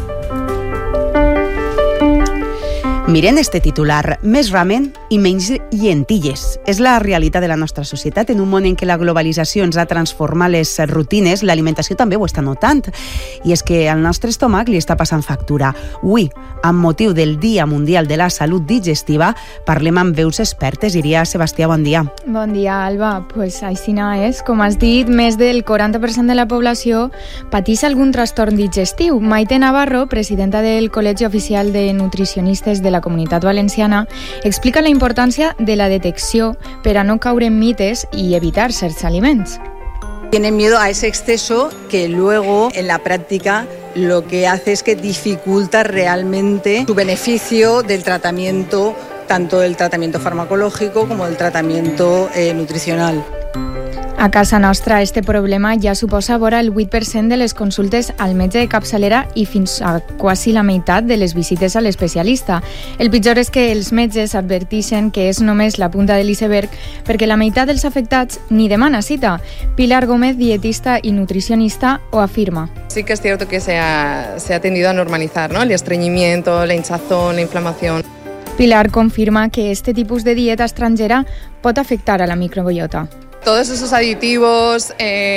Miren este titular, més ramen i menys llentilles. És la realitat de la nostra societat. En un món en què la globalització ens ha transformat les rutines, l'alimentació també ho està notant. I és que al nostre estómac li està passant factura. Avui, amb motiu del Dia Mundial de la Salut Digestiva, parlem amb veus expertes. Iria Sebastià, bon dia. Bon dia, Alba. Pues aixina és. Com has dit, més del 40% de la població pateix algun trastorn digestiu. Maite Navarro, presidenta del Col·legi Oficial de Nutricionistes de la Comunitat Valenciana, explica la importància de la detecció per a no caure en mites i evitar certs aliments. Tienen miedo a ese exceso que luego en la práctica lo que hace es que dificulta realmente su beneficio del tratamiento, tanto del tratamiento farmacológico como del tratamiento nutricional. A casa nostra, este problema ja suposa vora el 8% de les consultes al metge de capçalera i fins a quasi la meitat de les visites a l'especialista. El pitjor és que els metges adverteixen que és només la punta de l'iceberg perquè la meitat dels afectats ni demana cita. Pilar Gómez, dietista y nutricionista, ho afirma. Sí que es cierto que se ha tendido a normalizar, ¿no? El estreñimiento, la hinchazón, la inflamación. Pilar confirma que este tipus de dieta estrangera pot afectar a la microbiota. Todos esos aditivos,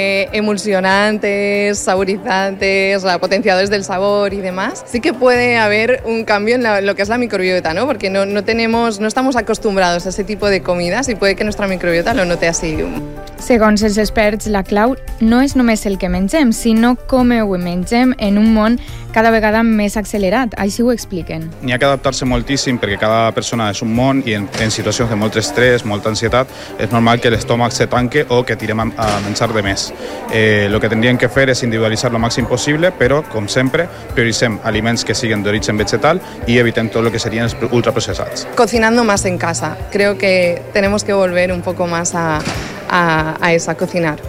emulsionantes, saborizantes, potenciadores del sabor y demás, sí que puede haber un cambio en lo que es la microbiota, ¿no? Porque no estamos acostumbrados a ese tipo de comidas y puede que nuestra microbiota lo note así. Segons els experts, la clau no és només el que mengem, sinó com ho mengem en un món cada vegada més accelerat. Així ho expliquen. N'hi ha que adaptar-se moltíssim perquè cada persona és un món i en situacions de molt estrès, molta ansietat, és normal que l'estómac se tanque o que tirem a menjar de més. Lo que tendríem que fer és individualitzar lo màxim possible, però, com sempre, prioritzem aliments que siguen d'origen vegetal i evitem tot lo que serien els ultraprocessats. Cocinando más en casa. Creo que tenemos que volver un poco más a eso, a cocinar.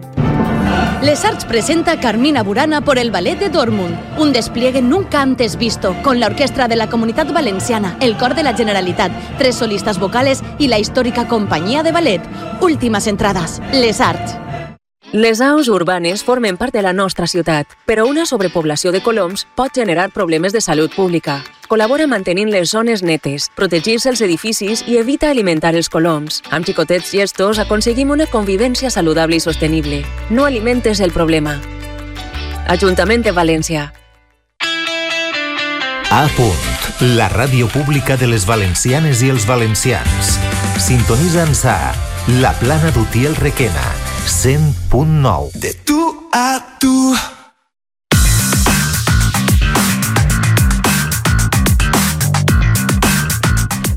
Les Arts presenta Carmina Burana por el Ballet de Dortmund, un despliegue nunca antes visto, con la Orquestra de la Comunitat Valenciana, el Cor de la Generalitat, 3 solistas vocales y la histórica Compañía de Ballet. Últimas entradas, Les Arts. Les aus urbanes formen part de la nostra ciutat, però una sobrepoblació de coloms pot generar problemes de salut pública. Col·labora mantenint les zones netes, protegir-se els edificis i evita alimentar els coloms. Amb xicotets gestos aconseguim una convivència saludable i sostenible. No alimentes el problema. Ajuntament de València. A punt, la ràdio pública de les valencianes i els valencians. Sintonitza'ns a La Plana d'Utiel Requena, 100.9. De tu a tu.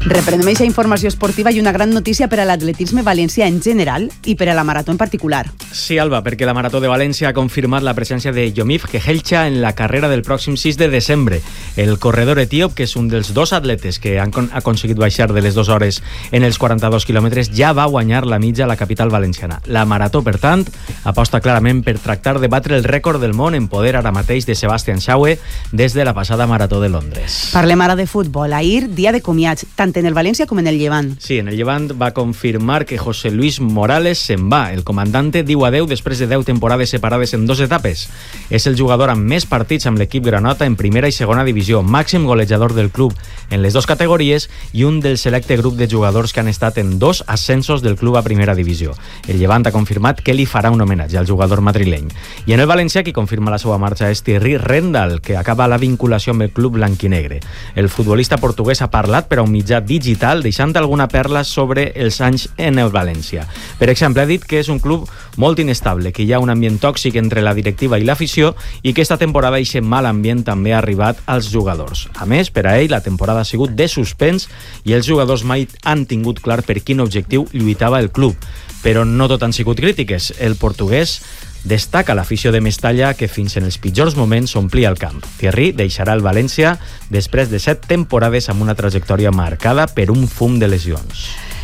Reprenem aquesta informació esportiva i una gran notícia per a l'atletisme valencià en general i per a la marató en particular. Sí, Alba, perquè la Marató de València ha confirmat la presència de Yomif Kehelcha en la carrera del pròxim 6 de desembre. El corredor etíop, que és un dels dos atletes que han aconseguit baixar de les 2 hores en els 42 quilòmetres, ja va guanyar la mitja a la capital valenciana. La Marató, per tant, aposta clarament per tractar de batre el rècord del món en poder ara mateix de Sebastian Schauer des de la passada Marató de Londres. Parlem ara de futbol. Ahir, dia de comiats, tant en el València com en el Llevant. Sí, en el Llevant va confirmar que José Luis Morales se'n va. El comandante diu adeu després de 10 temporades separades en 2 etapes. És el jugador amb més partits amb l'equip granota en primera i segona divisió, màxim golejador del club en les 2 categories i un del selecte grup de jugadors que han estat en 2 ascensos del club a primera divisió. El Llevant ha confirmat que li farà un homenatge al jugador madrileny. I en el València, qui confirma la seva marxa és Thierry Rendal, que acaba la vinculació amb el club blanquinegre. El futbolista portuguès ha parlat per a un mitjà digital, deixant alguna perla sobre els anys en el València. Per exemple, ha dit que és un club molt inestable, que hi ha un ambient tòxic entre la directiva i l'afició i que esta temporada aquest mal ambient també ha arribat als jugadors. A més, per a ell, la temporada ha sigut de suspens i els jugadors mai han tingut clar per quin objectiu lluitava el club. Però no tot han sigut crítiques. El portuguès destaca l'afició de Mestalla, que fins en els pitjors moments omplia el camp. Thierry deixarà el València després de 7 temporades amb una trajectòria marcada per un fum de lesions.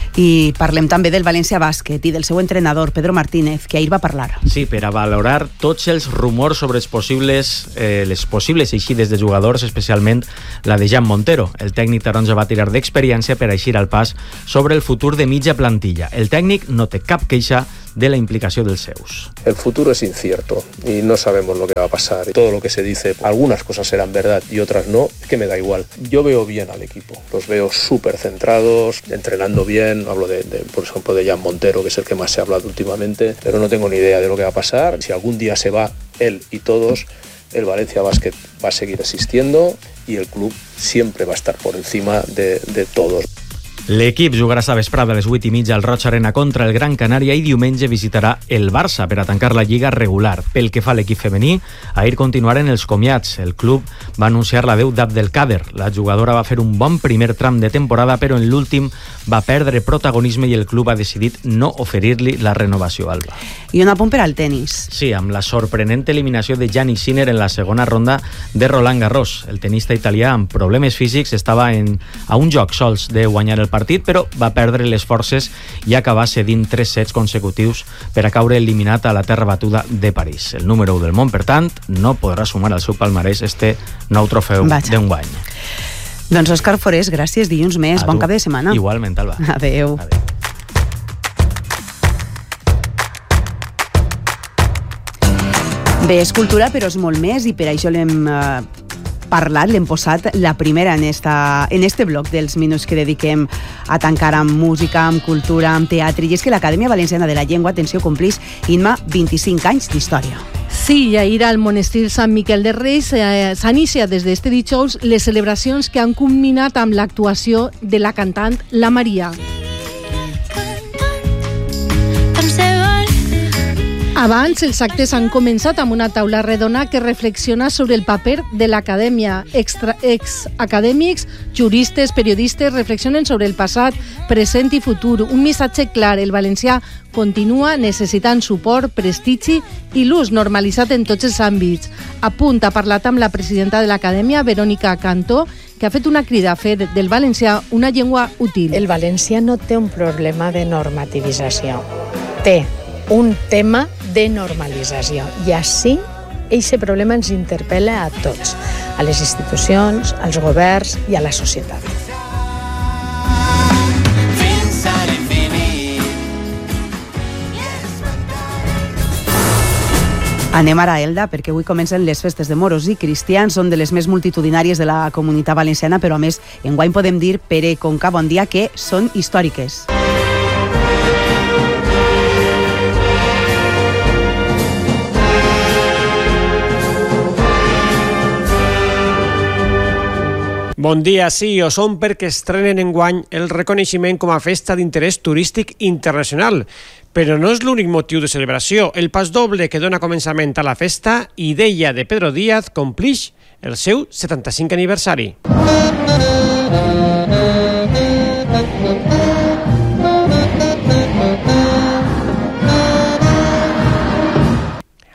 I parlem també del València Bàsquet i del seu entrenador, Pedro Martínez, que ahir va parlar. Sí, per a valorar tots els rumors sobre les possibles eixides de jugadors, especialment la de Jan Montero. El tècnic taronja va tirar d'experiència per eixir al pas sobre el futur de mitja plantilla. El tècnic no té cap queixa de la implicación dels seus. El futuro es incierto y no sabemos lo que va a pasar. Todo lo que se dice, algunas cosas serán verdad y otras no, es que me da igual. Yo veo bien al equipo, los veo súper centrados, entrenando bien. Hablo por ejemplo, de Jan Montero, que es el que más se ha hablado últimamente, pero no tengo ni idea de lo que va a pasar. Si algún día se va él y todos, el Valencia Bàsquet va a seguir existiendo y el club siempre va a estar por encima de todos. L'equip jugarà esta vesprada a les 8:30 al Roig Arena contra el Gran Canària i diumenge visitarà el Barça per a tancar la lliga regular. Pel que fa a l'equip femení, ahir continuaren els comiats. El club va anunciar l'adeu d'Abdelkader. La jugadora va fer un bon primer tram de temporada, però en l'últim va perdre protagonisme i el club ha decidit no oferir-li la renovació, Alba. I un apunt per al tenis. Sí, amb la sorprenent eliminació de Jannik Sinner en la segona ronda de Roland Garros. El tenista italià amb problemes físics estava a un joc sols de guanyar el partit, però va perdre les forces i acabar cedint 3 sets consecutius per a caure eliminat a la terra batuda de París. El número 1 del món, per tant, no podrà sumar al seu palmarès este nou trofeu d'enguany. Doncs Òscar Forés, gràcies, dilluns més. Bon cap de setmana. Igualment, Alba. Adeu. Bé, és cultura, però és molt més, i per això l'hem parlat, l'hem posat la primera en este bloc dels minuts que dediquem a tancar amb música, amb cultura, amb teatre. I és que l'Acadèmia Valenciana de la Llengua, atenció, complix, Inma, 25 anys d'història. Sí, i ahir al monestir Sant Miquel de Reis s'han iniciat des d'este dijous les celebracions que han culminat amb l'actuació de la cantant La Maria. Abans, els actes han començat amb una taula redona que reflexiona sobre el paper de l'acadèmia. Ex-acadèmics, juristes, periodistes reflexionen sobre el passat, present i futur. Un missatge clar: el valencià continua necessitant suport, prestigi i l'ús normalitzat en tots els àmbits. A punt ha parlat amb la presidenta de l'acadèmia, Verònica Cantó, que ha fet una crida a fer del valencià una llengua útil. El valencià no té un problema de normativització, té un tema de normalització, i així aquest problema ens interpel·la a tots, a les institucions, als governs i a la societat. Anem ara a Elda, perquè avui comencen les festes de moros i cristians. Són de les més multitudinàries de la comunitat valenciana, però a més, enguany podem dir, Pere Conca, bon dia, que són històriques. Bon dia, sí, ho són perquè estrenen enguany el reconeixement com a festa d'interès turístic internacional. Però no és l'únic motiu de celebració. El pas doble que dona començament a la festa, Idea de Pedro Díaz, complix el seu 75 aniversari.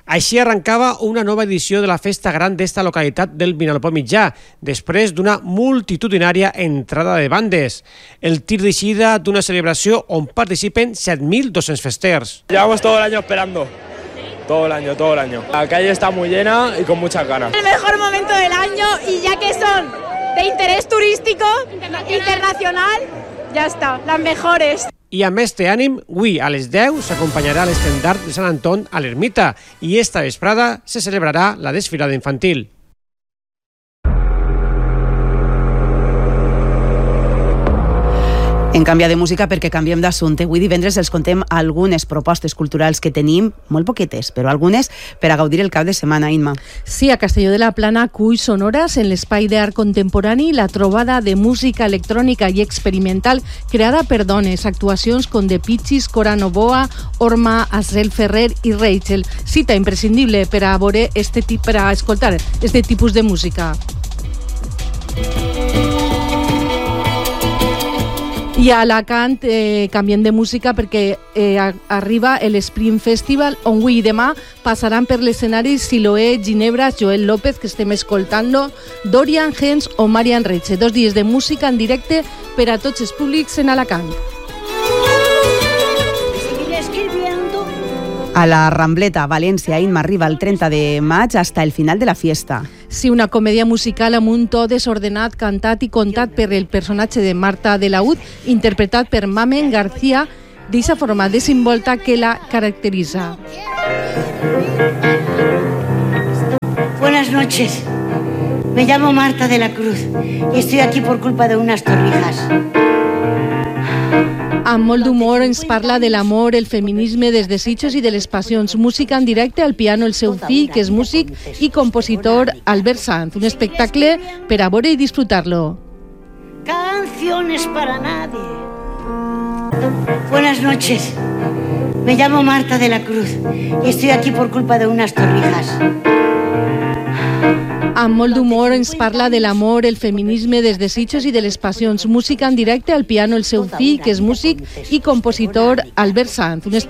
Així arrencava una nova edició de la festa gran d'esta localitat del Vinalopó Mitjà, després d'una multitudinària entrada de bandes. El tir d'eixida d'una celebració on participen 7.200 festers. Llevamos todo el año esperando. Todo el año. La calle está muy llena y con muchas ganas. El mejor momento del año y ya que son de interés turístico internacional, ya está, las mejores. I amb este ànim, avui a les 10 s'acompanyarà l'estendard de Sant Anton a l'Ermita i esta vesprada se celebrarà la desfilada infantil. En canvia de música perquè canviem d'assumpte. Avui divendres els contem algunes propostes culturals que tenim, molt poquetes, però algunes per a gaudir el cap de setmana, Inma. Sí, a Castelló de la Plana cull sonoras en l'espai d'art contemporani la trobada de música electrònica i experimental creada per dones, actuacions com The Pitchis, Cora Novoa, Orma, Asrel Ferrer i Rachel. Cita imprescindible per a escoltar este tipus de música. I a Alacant canviem de música perquè arriba l'Spring Festival, on avui i demà passaran per l'escenari Siloé, Ginebra, Joel López, que estem escoltant-lo, Dorian Hens o Marian Reche. 2 dies de música en directe per a tots els públics en Alacant. A la Rambleta, València, Inma, arriba el 30 de maig hasta el final de la fiesta. Sí, una comèdia musical amb un to desordenat, cantat i contat per el personatge de Marta de la Ud, interpretat per Mamen García, d'eixa forma desenvolta que la caracteriza. Buenas noches. Me llamo Marta de la Cruz y estoy aquí por culpa de unas torrijas. Amb molt d'humor ens parla de l'amor, el feminisme, dels desitjos i de les passions. Música en directe, al piano el seu fill, que és músic i compositor, Albert Sanz. Un espectacle per a veure i disfrutar-lo. Canciones para nadie. Buenas noches. Me llamo Marta de la Cruz y estoy aquí por culpa de unas torrijas. Amb molt d'humor ens parla de l'amor, el feminisme, dels desitjos i de les passions. Música en directe, al piano el seu fill, que és músic i compositor, Albert Sanz.